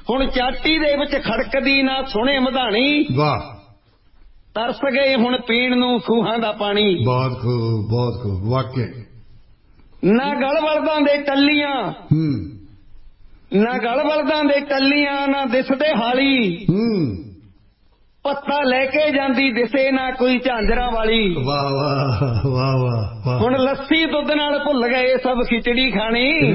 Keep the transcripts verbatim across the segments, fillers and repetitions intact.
ਹੁਣ ਚਾਟੀ ਦੇ ਵਿੱਚ ਖੜਕਦੀ ਨਾ ਸੁਣੇ ਮਧਾਣੀ। ਵਾਹ। ਤਰਸ ਗਏ ਹੁਣ ਪੀਣ ਨੂੰ ਖੂਹਾਂ ਦਾ ਪਾਣੀ। ਬਹੁਤ ਖੂਬ ਬਹੁਤ ਖੂਬ ਵਾਕਿਆ। ਨਾ ਗਲ ਬਲਦਾਂ ਦੇ ਟੱਲੀਆਂ ਹੂੰ ਨਾ ਗਲ ਬਲਦਾਂ ਦੇ ਟੱਲੀਆਂ ਨਾ ਦਿਸਦੇ ਹਾਲੀ। ਹੂੰ ਪੱਤਾ ਲੈ ਕੇ ਜਾਂਦੀ ਦਿਸੇ ਨਾ ਕੋਈ ਝਾਂਜਰਾਂ ਵਾਲੀ। ਵਾਹ ਵਾਹ ਵਾਹ ਵਾਹ। ਹੁਣ ਲੱਸੀ ਦੁੱਧ ਨਾਲ ਭੁੱਲ ਗਏ ਸਭ ਖਿਚੜੀ ਖਾਣੀ।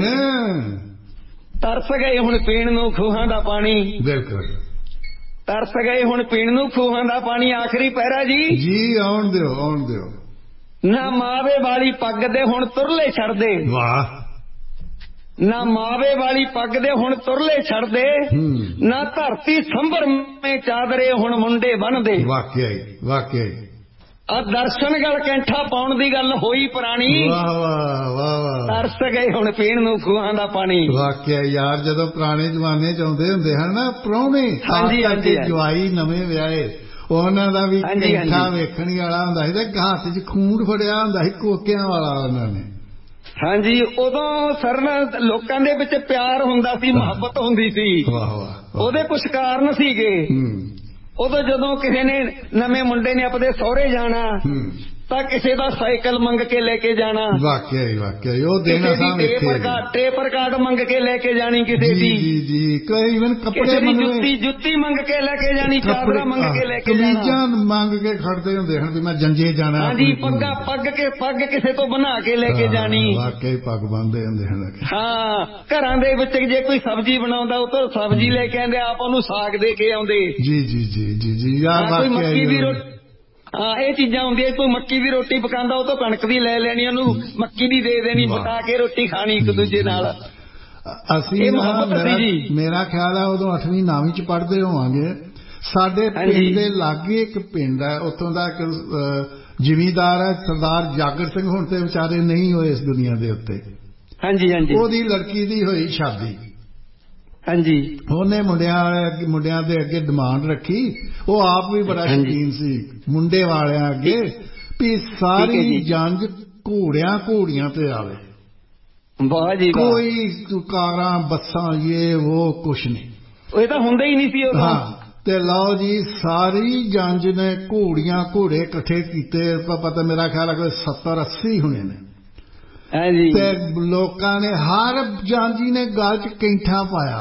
ਤਰਸ ਗਏ ਹੁਣ ਪੀਣ ਨੂੰ ਖੂਹਾਂ ਦਾ ਪਾਣੀ। ਬਿਲਕੁਲ ਤਰਸ ਗਏ ਹੁਣ ਪੀਣ ਨੂੰ ਖੂਹਾਂ ਦਾ ਪਾਣੀ। ਆਖਰੀ ਪਹਿਰਾ ਜੀ ਜੀ ਆਉਣ ਦਿਓ ਆਉਣ ਦਿਓ। ਨਾ ਮਾਵੇ ਵਾਲੀ ਪੱਗ ਦੇ ਹੁਣ ਤੁਰਲੇ ਛੱਡਦੇ। ਵਾਹ। ਨਾ ਮਾਵੇ ਵਾਲੀ ਪੱਗ ਦੇ ਹੁਣ ਤੁਰਲੇ ਛੱਡਦੇ। ਨਾ ਧਰਤੀ ਸੰਭਰ ਮੇ ਚਾਦਰੇ ਹੁਣ ਮੁੰਡੇ ਬੰਨਦੇ। ਵਾਕਿਆ ਹੀ ਵਾਕਿਆ ਹੀ। ਆ ਦਰਸ਼ਨ ਗਲ ਕੈਂਠਾ ਪਾਉਣ ਦੀ ਗੱਲ ਹੋਈ ਪੁਰਾਣੀ। ਵਾਹ ਵਾਹ ਵਾਹ ਵਾਹ। ਤਰਸ ਗਏ ਹੁਣ ਪੀਣ ਨੂੰ ਖੂਹਾਂ ਦਾ ਪਾਣੀ। ਵਾਕਿਆ ਯਾਰ ਜਦੋਂ ਪੁਰਾਣੇ ਜ਼ਮਾਨੇ ਚ ਆਉਂਦੇ ਹੁੰਦੇ ਹਨ ਨਾ ਪ੍ਰਾਹੁਣੇ, ਹਾਂਜੀ ਹਾਂਜੀ ਜਵਾਈ ਨਵੇਂ ਵਿਆਹੇ, ਉਹਨਾਂ ਦਾ ਵੀ ਕੈਂਠਾ ਵੇਖਣ ਵਾਲਾ ਹੁੰਦਾ ਸੀ ਤੇ ਹੱਥ ਚ ਖੂੰਡ ਫੜਿਆ ਹੁੰਦਾ ਸੀ ਕੋਕਿਆਂ ਵਾਲਾ ਉਹਨਾਂ ਨੇ। ਹਾਂਜੀ ਉਦੋਂ ਸਰ ਲੋਕਾਂ ਦੇ ਵਿੱਚ ਪਿਆਰ ਹੁੰਦਾ ਸੀ, ਮੁਹੱਬਤ ਹੁੰਦੀ ਸੀ। ਵਾਹ ਵਾਹ। ਉਹਦੇ ਕੁਛ ਕਾਰਨ ਸੀਗੇ। ਉਦੋਂ ਜਦੋਂ ਕਿਸੇ ਨੇ ਨਵੇਂ ਮੁੰਡੇ ਨੇ ਆਪਣੇ ਸਹੁਰੇ ਜਾਣਾ ਤਾਂ ਕਿਸੇ ਦਾ ਸਾਈਕਲ ਮੰਗ ਕੇ ਲੈ ਕੇ ਜਾਣਾ। ਵਾਕਿਆ ਹੀ ਵਾਕਿਆ ਹੀ। ਉਹ ਦੇਣਾ ਟੇਪਰ ਕਾਰਡ ਮੰਗ ਕੇ ਲੈ ਕੇ ਜਾਣੀ ਕਿਸੇ ਦੀ। ਜੀ ਜੀ ਕਈ ਇਵਨ ਕੱਪੜੇ ਜੁੱਤੀ ਜੁੱਤੀ ਮੰਗ ਕੇ ਲੈ ਕੇ ਜਾਣੀ। ਚਾਦਰਾ ਮੰਗ ਕੇ ਲੈ ਕੇ ਜਾਣਾ। ਕਮੀਜ਼ਾਂ ਮੰਗ ਕੇ ਖੜਦੇ ਹੁੰਦੇ ਹਨ ਵੀ ਮੈਂ ਜੰਜੇ ਜਾਣਾ। ਹਾਂਜੀ ਪੱਗਾਂ ਪੱਗ ਕੇ ਪੱਗ ਕਿਸੇ ਤੋਂ ਬਣਾ ਕੇ ਲੈ ਕੇ ਜਾਣੀ। ਵਾਕਿਆ ਹੀ ਪੱਗ ਬੰਨ੍ਹਦੇ ਹੁੰਦੇ ਹਨ। ਹਾਂ ਘਰਾਂ ਦੇ ਵਿੱਚ ਜੇ ਕੋਈ ਸਬਜ਼ੀ ਬਣਾਉਂਦਾ ਉਹ ਤੋਂ ਸਬਜ਼ੀ ਲੈ ਕੇ ਆਉਂਦੇ ਆਪ ਉਹਨੂੰ ਸਾਗ ਦੇ ਕੇ ਆਉਂਦੇ। ਜੀ ਜੀ ਜੀ ਜੀ ਜੀ ਯਾਰ ਕੋਈ ਮੱਕੀ ਦੀ ਰੋਟੀ। ਹਾਂ ਇਹ ਚੀਜ਼ਾਂ ਹੁੰਦੀਆਂ। ਕੋਈ ਮੱਕੀ ਦੀ ਰੋਟੀ ਪਕਾਉਂਦਾ ਉਹ ਤੋਂ ਕਣਕ ਦੀ ਲੈ ਲੈਣੀ, ਉਹਨੂੰ ਮੱਕੀ ਦੀ ਦੇ ਦੇਣੀ, ਪਕਾ ਕੇ ਰੋਟੀ ਖਾਣੀ ਇੱਕ ਦੂਜੇ ਨਾਲ। ਅਸੀਂ ਮੇਰਾ ਖਿਆਲ ਹੈ ਉਦੋਂ ਅੱਠਵੀਂ ਨੌਵੀਂ ਚ ਪੜ੍ਹਦੇ ਹੋਵਾਂਗੇ। ਸਾਡੇ ਪਿੰਡ ਦੇ ਲਾਗੇ ਇੱਕ ਪਿੰਡ ਹੈ, ਉੱਥੋਂ ਦਾ ਇੱਕ ਜ਼ਿਮੀਂਦਾਰ ਹੈ ਸਰਦਾਰ ਜਾਗਰ ਸਿੰਘ। ਹੁਣ ਤੇ ਵਿਚਾਰੇ ਨਹੀਂ ਹੋਏ ਇਸ ਦੁਨੀਆ ਦੇ ਉੱਤੇ। ਹਾਂਜੀ ਹਾਂਜੀ। ਉਹਦੀ ਲੜਕੀ ਦੀ ਹੋਈ ਸ਼ਾਦੀ। ਹਾਂਜੀ ਉਹਨੇ ਮੁੰਡਿਆਂ ਮੁੰਡਿਆਂ ਦੇ ਅੱਗੇ ਡਿਮਾਂਡ ਰੱਖੀ। ਉਹ ਆਪ ਵੀ ਬੜਾ ਸ਼ੌਕੀਨ ਸੀ ਮੁੰਡੇ ਵਾਲਿਆਂ ਅੱਗੇ ਵੀ ਸਾਰੀ ਜੰਜ ਘੋੜਿਆਂ ਘੋੜੀਆਂ ਤੇ ਆਵੇ। ਵਾਹ ਜੀ ਵਾਹ। ਕੋਈ ਕਾਰਾਂ ਬੱਸਾਂ ਇਹ ਉਹ ਕੁਛ ਨਹੀਂ। ਇਹ ਤਾਂ ਹੁੰਦਾ ਹੀ ਨਹੀਂ ਸੀ ਉਦੋਂ। ਹਾਂ ਤੇ ਲਓ ਜੀ ਸਾਰੀ ਜੰਜ ਨੇ ਘੋੜੀਆਂ ਘੋੜੇ ਇਕੱਠੇ ਕੀਤੇ। ਪਤਾ ਮੇਰਾ ਖਿਆਲ ਹੈ ਕੋਈ ਸੱਤਰ ਅੱਸੀ ਹੋਣੇ ਨੇ। ਤੇ ਲੋਕਾਂ ਨੇ ਹਰ ਜਾਂਜੀ ਨੇ ਗਲ ਚ ਕੈਂਠਾ ਪਾਇਆ।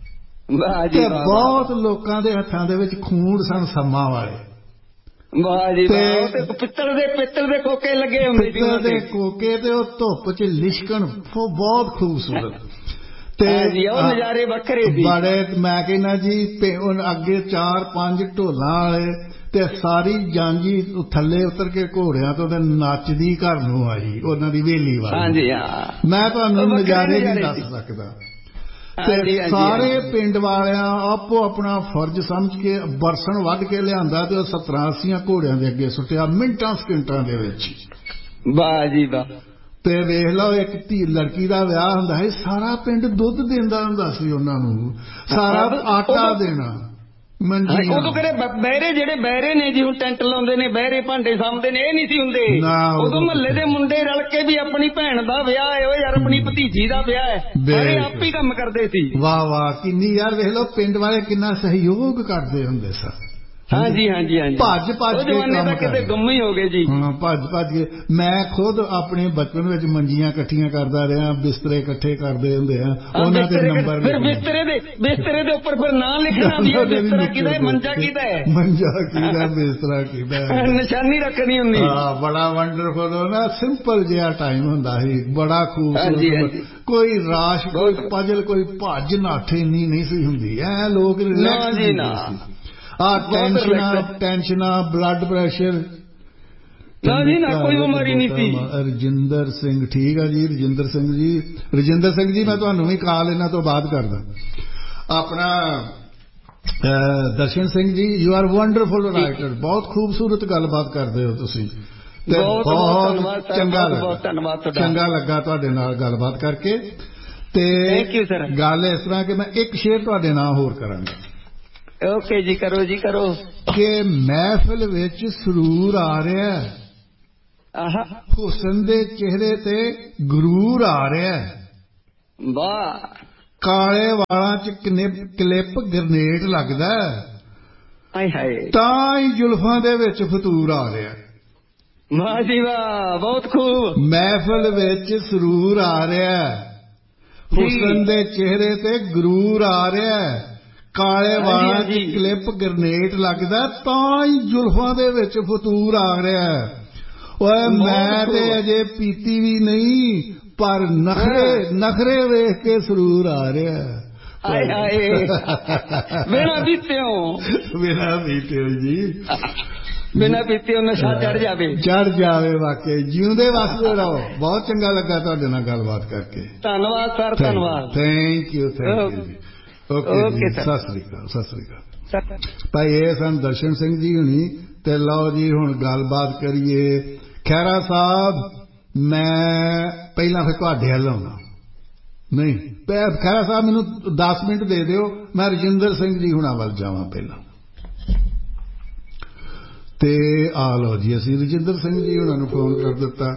ਤੇ ਬਹੁਤ ਲੋਕਾਂ ਦੇ ਹੱਥਾਂ ਦੇ ਵਿੱਚ ਖੂੰਡ ਸਨ ਸੰਮਾਂ ਵਾਲੇ। ਵਾਹ ਜੀ ਵਾਹ। ਪਿੱਤਲ ਦੇ ਪਿੱਤਲ ਦੇ ਕੋਕੇ ਲੱਗੇ ਹੁੰਦੇ। ਪਿੱਤਲ ਦੇ ਕੋਕੇ ਤੇ ਉਹ ਧੁੱਪ ਚ ਲਿਸ਼ਕਣ ਬਹੁਤ ਖੂਬਸੂਰਤ। ਤੇ ਨਜ਼ਾਰੇ ਵੱਖਰੇ ਸੀ ਬੜੇ। ਮੈਂ ਕਹਿੰਦਾ ਜੀ ਅੱਗੇ ਚਾਰ ਪੰਜ ਢੋਲਾਂ ਵਾਲੇ ਤੇ ਸਾਰੀ ਜਾਂਜੀ ਥੱਲੇ ਉਤਰ ਕੇ ਘੋੜਿਆਂ ਤੋਂ ਨੱਚਦੀ ਘਰ ਨੂੰ ਆਈ ਉਹਨਾਂ ਦੀ ਵੇਲੀ ਵਾਲੀ। ਮੈਂ ਤੁਹਾਨੂੰ ਨਜ਼ਾਰੇ ਨਹੀਂ ਦੱਸ ਸਕਦਾ। ਤੇ ਸਾਰੇ ਪਿੰਡ ਵਾਲਿਆਂ ਆਪੋ ਆਪਣਾ ਫਰਜ਼ ਸਮਝ ਕੇ ਬਰਸਨ ਵੱਢ ਕੇ ਲਿਆਂਦਾ ਤੇ ਉਹ ਸੱਤਰਾਂ ਅੱਸੀਆਂ ਘੋੜਿਆਂ ਦੇ ਅੱਗੇ ਸੁੱਟਿਆ ਮਿੰਟਾਂ ਸਕਿੰਟਾਂ ਦੇ ਵਿੱਚ। ਵਾਹ ਜੀ ਵਾਹ। ਤੇ ਵੇਖ ਲਓ ਇੱਕ ਧੀ ਲੜਕੀ ਦਾ ਵਿਆਹ ਹੁੰਦਾ ਸੀ ਸਾਰਾ ਪਿੰਡ ਦੁੱਧ ਦਿੰਦਾ ਹੁੰਦਾ ਸੀ ਉਹਨਾਂ ਨੂੰ, ਸਾਰਾ ਆਟਾ ਦੇਣਾ। ਉਦੋਂ ਕਿਹੜੇ ਬਹਿਰੇ ਜਿਹੜੇ ਬਹਿਰੇ ਨੇ ਜੀ ਹੁਣ ਟੈਂਟ ਲਾਉਂਦੇ ਨੇ ਬਹਿਰੇ ਭਾਂਡੇ ਸਾਂਭਦੇ ਨੇ ਇਹ ਨਹੀਂ ਸੀ ਹੁੰਦੇ। ਉਦੋਂ ਮਹੱਲੇ ਦੇ ਮੁੰਡੇ ਰਲ ਕੇ ਵੀ ਆਪਣੀ ਭੈਣ ਦਾ ਵਿਆਹ ਹੈ ਉਹ ਯਾਰ ਆਪਣੀ ਭਤੀਜੀ ਦਾ ਵਿਆਹ ਹੈ ਸਾਰੇ ਆਪ ਹੀ ਕੰਮ ਕਰਦੇ ਸੀ। ਵਾਹ ਵਾਹ ਕਿੰਨੀ ਯਾਰ ਵੇਖ ਲਓ ਪਿੰਡ ਵਾਲੇ ਕਿੰਨਾ ਸਹਿਯੋਗ ਕਰਦੇ ਹੁੰਦੇ ਸਨ। ਹਾਂਜੀ ਹਾਂਜੀ ਹਾਂਜੀ। ਭੱਜ ਭੱਜ ਕੇ ਕੰਮ ਕਰਦੇ ਗੁੰਮ ਹੀ ਹੋ ਗਏ ਜੀ। ਹਾਂ ਭੱਜ ਭੱਜ ਕੇ। ਮੈਂ ਖੁਦ ਆਪਣੇ ਬਚਪਨ ਵਿੱਚ ਮੰਜੀਆਂ ਇਕੱਠੀਆਂ ਕਰਦਾ ਰਿਹਾ ਬਿਸਤਰੇ ਇਕੱਠੇ ਕਰਦੇ ਹੁੰਦੇ ਆ ਉਹਨਾਂ ਦੇ ਨੰਬਰ। ਫਿਰ ਬਿਸਤਰੇ ਦੇ ਬਿਸਤਰੇ ਦੇ ਉੱਪਰ ਫਿਰ ਨਾਂ ਲਿਖਣਾ ਵੀ ਬਿਸਤਰਾ ਕਿਹਦਾ ਮੰਜਾ ਕਿਹਦਾ ਹੈ ਮੰਜਾ ਕਿਹਦਾ ਬਿਸਤਰਾ ਕਿਹਦਾ ਨਿਸ਼ਾਨੀ ਰੱਖਣੀ ਹੁੰਦੀ। ਹਾਂ ਬੜਾ ਵੰਡਰਫੁਲ ਨਾ ਸਿੰਪਲ ਜਿਹਾ ਟਾਈਮ ਹੁੰਦਾ ਸੀ ਬੜਾ ਖੂਬਸੂਰਤ। ਕੋਈ ਰਾਸ਼ ਕੋਈ ਪਜਲ ਕੋਈ ਭੱਜ ਨੱਠ ਇੰਨੀ ਨਹੀਂ ਸੀ ਹੁੰਦੀ। ਐ ਲੋਕ ਰਿਲੈਕਸ ਹੁੰਦੇ ਸੀ। ਆ ਟੈਨਸ਼ਨਾਂ ਟੈਨਸ਼ਨਾਂ ਬਲੱਡ ਪ੍ਰੈਸ਼ਰ ਨਾ ਜੀ ਨਾ ਕੋਈ ਬਿਮਾਰੀ ਨਹੀਂ ਸੀ। ਰਜਿੰਦਰ ਸਿੰਘ ਠੀਕ ਆ ਜੀ ਰਜਿੰਦਰ ਸਿੰਘ ਜੀ ਰਜਿੰਦਰ ਸਿੰਘ ਜੀ ਮੈਂ ਤੁਹਾਨੂੰ ਵੀ ਕਾਲ ਇਹਨਾਂ ਤੋਂ ਬਾਅਦ ਕਰਦਾ। ਆਪਣਾ Darshan Singh ji you are wonderful writer ਬਹੁਤ ਖੂਬਸੂਰਤ ਗੱਲਬਾਤ ਕਰਦੇ ਹੋ ਤੁਸੀਂ ਤੇ ਬਹੁਤ ਚੰਗਾ ਲੱਗਾ ਚੰਗਾ ਲੱਗਾ ਤੁਹਾਡੇ ਨਾਲ ਗੱਲਬਾਤ ਕਰਕੇ। ਤੇ ਗੱਲ ਇਸ ਤਰ੍ਹਾਂ ਕਿ ਮੈਂ ਇੱਕ ਸ਼ੇਰ ਤੁਹਾਡੇ ਨਾਲ ਹੋਰ ਕਰਾਂਗਾ। ਓਕੇ ਜੀ ਕਰੋ ਜੀ ਕਰੋ। ਕਿ ਮਹਿਫਿਲ ਵਿੱਚ ਸਰੂਰ ਆ ਰਿਹਾ ਹੁਸਨ ਦੇ ਚਿਹਰੇ ਤੇ ਗਰੂਰ ਆ ਰਿਹਾ। ਵਾਹ ਕਾਲੇ ਵਾਲਾਂ ਵਾਲਾਂ ਚ ਕਲਿੱਪ ਗ੍ਰਨੇਡ ਲੱਗਦਾ ਹਾਏ ਹਾਏ ਤਾਂ ਹੀ ਜ਼ੁਲਫਾਂ ਦੇ ਵਿੱਚ ਫਤੂਰ ਆ ਰਿਹਾ। ਵਾਹ ਜੀ ਵਾਹ, ਬਹੁਤ ਖੂਬ। ਮਹਿਫਲ ਵਿੱਚ ਸਰੂਰ ਆ ਰਿਹਾ, ਹੁਸਨ ਦੇ ਚਿਹਰੇ ਤੇ ਗਰੂਰ ਆ ਰਿਹਾ, ਕਾਲੇ ਵਾਲਾਂ ਚ ਕਲਿੱਪ ਗ੍ਰਨੇਡ ਲੱਗਦਾ ਤਾਂ ਹੀ ਜ਼ੁਲਫਾਂ ਦੇ ਵਿੱਚ ਫਤੂਰ ਆ ਰਿਹਾ। ਓਏ ਮੈਂ ਤੇ ਅਜੇ ਪੀਤੀ ਵੀ ਨਹੀਂ, ਪਰ ਨਖਰੇ ਨਖਰੇ ਵੇਖ ਕੇ ਸਰੂਰ ਆ ਰਿਹਾ। ਹਾਏ ਹਾਏ ਬਿਨਾਂ ਪੀਤਿਓ, ਬਿਨਾਂ ਪੀਤਿਓ ਜੀ, ਬਿਨਾਂ ਪੀਤਿਓ ਨਸ਼ਾ ਚੜ ਜਾਵੇ, ਚੜ ਜਾਵੇ। ਵਾਕਈ ਜਿਉਂਦੇ ਵਸਦੇ ਰਹੋ। ਬਹੁਤ ਚੰਗਾ ਲੱਗਾ ਤੁਹਾਡੇ ਨਾਲ ਗੱਲਬਾਤ ਕਰਕੇ। ਧੰਨਵਾਦ ਸਰ, ਧੰਨਵਾਦ। ਥੈਂਕ ਯੂ, ਥੈਂਕ ਯੂ ਜੀ। ਓਕੇ ਜੀ, ਸਤਿ ਸ੍ਰੀ ਅਕਾਲ, ਸਤਿ ਸ੍ਰੀ ਅਕਾਲ। ਭਾਈ ਇਹ ਸਨ ਦਰਸ਼ਨ ਸਿੰਘ ਜੀ ਹੁਣੀ। ਤੇ ਲਓ ਜੀ ਹੁਣ ਗੱਲਬਾਤ ਕਰੀਏ। ਖਹਿਰਾ ਸਾਹਿਬ, ਮੈਂ ਪਹਿਲਾਂ ਫਿਰ ਤੁਹਾਡੇ ਵੱਲ ਆਉਣਾ। ਨਹੀਂ ਖਹਿਰਾ ਸਾਹਿਬ ਮੈਨੂੰ ਦਸ ਮਿੰਟ ਦੇ ਦਿਓ, ਮੈਂ ਰਜਿੰਦਰ ਸਿੰਘ ਜੀ ਹੁਣਾਂ ਵੱਲ ਜਾਵਾਂ ਪਹਿਲਾਂ। ਤੇ ਆ ਲਓ ਜੀ, ਅਸੀਂ ਰਜਿੰਦਰ ਸਿੰਘ ਜੀ ਹੁਣਾਂ ਨੂੰ ਫੋਨ ਕਰ ਦਿੱਤਾ।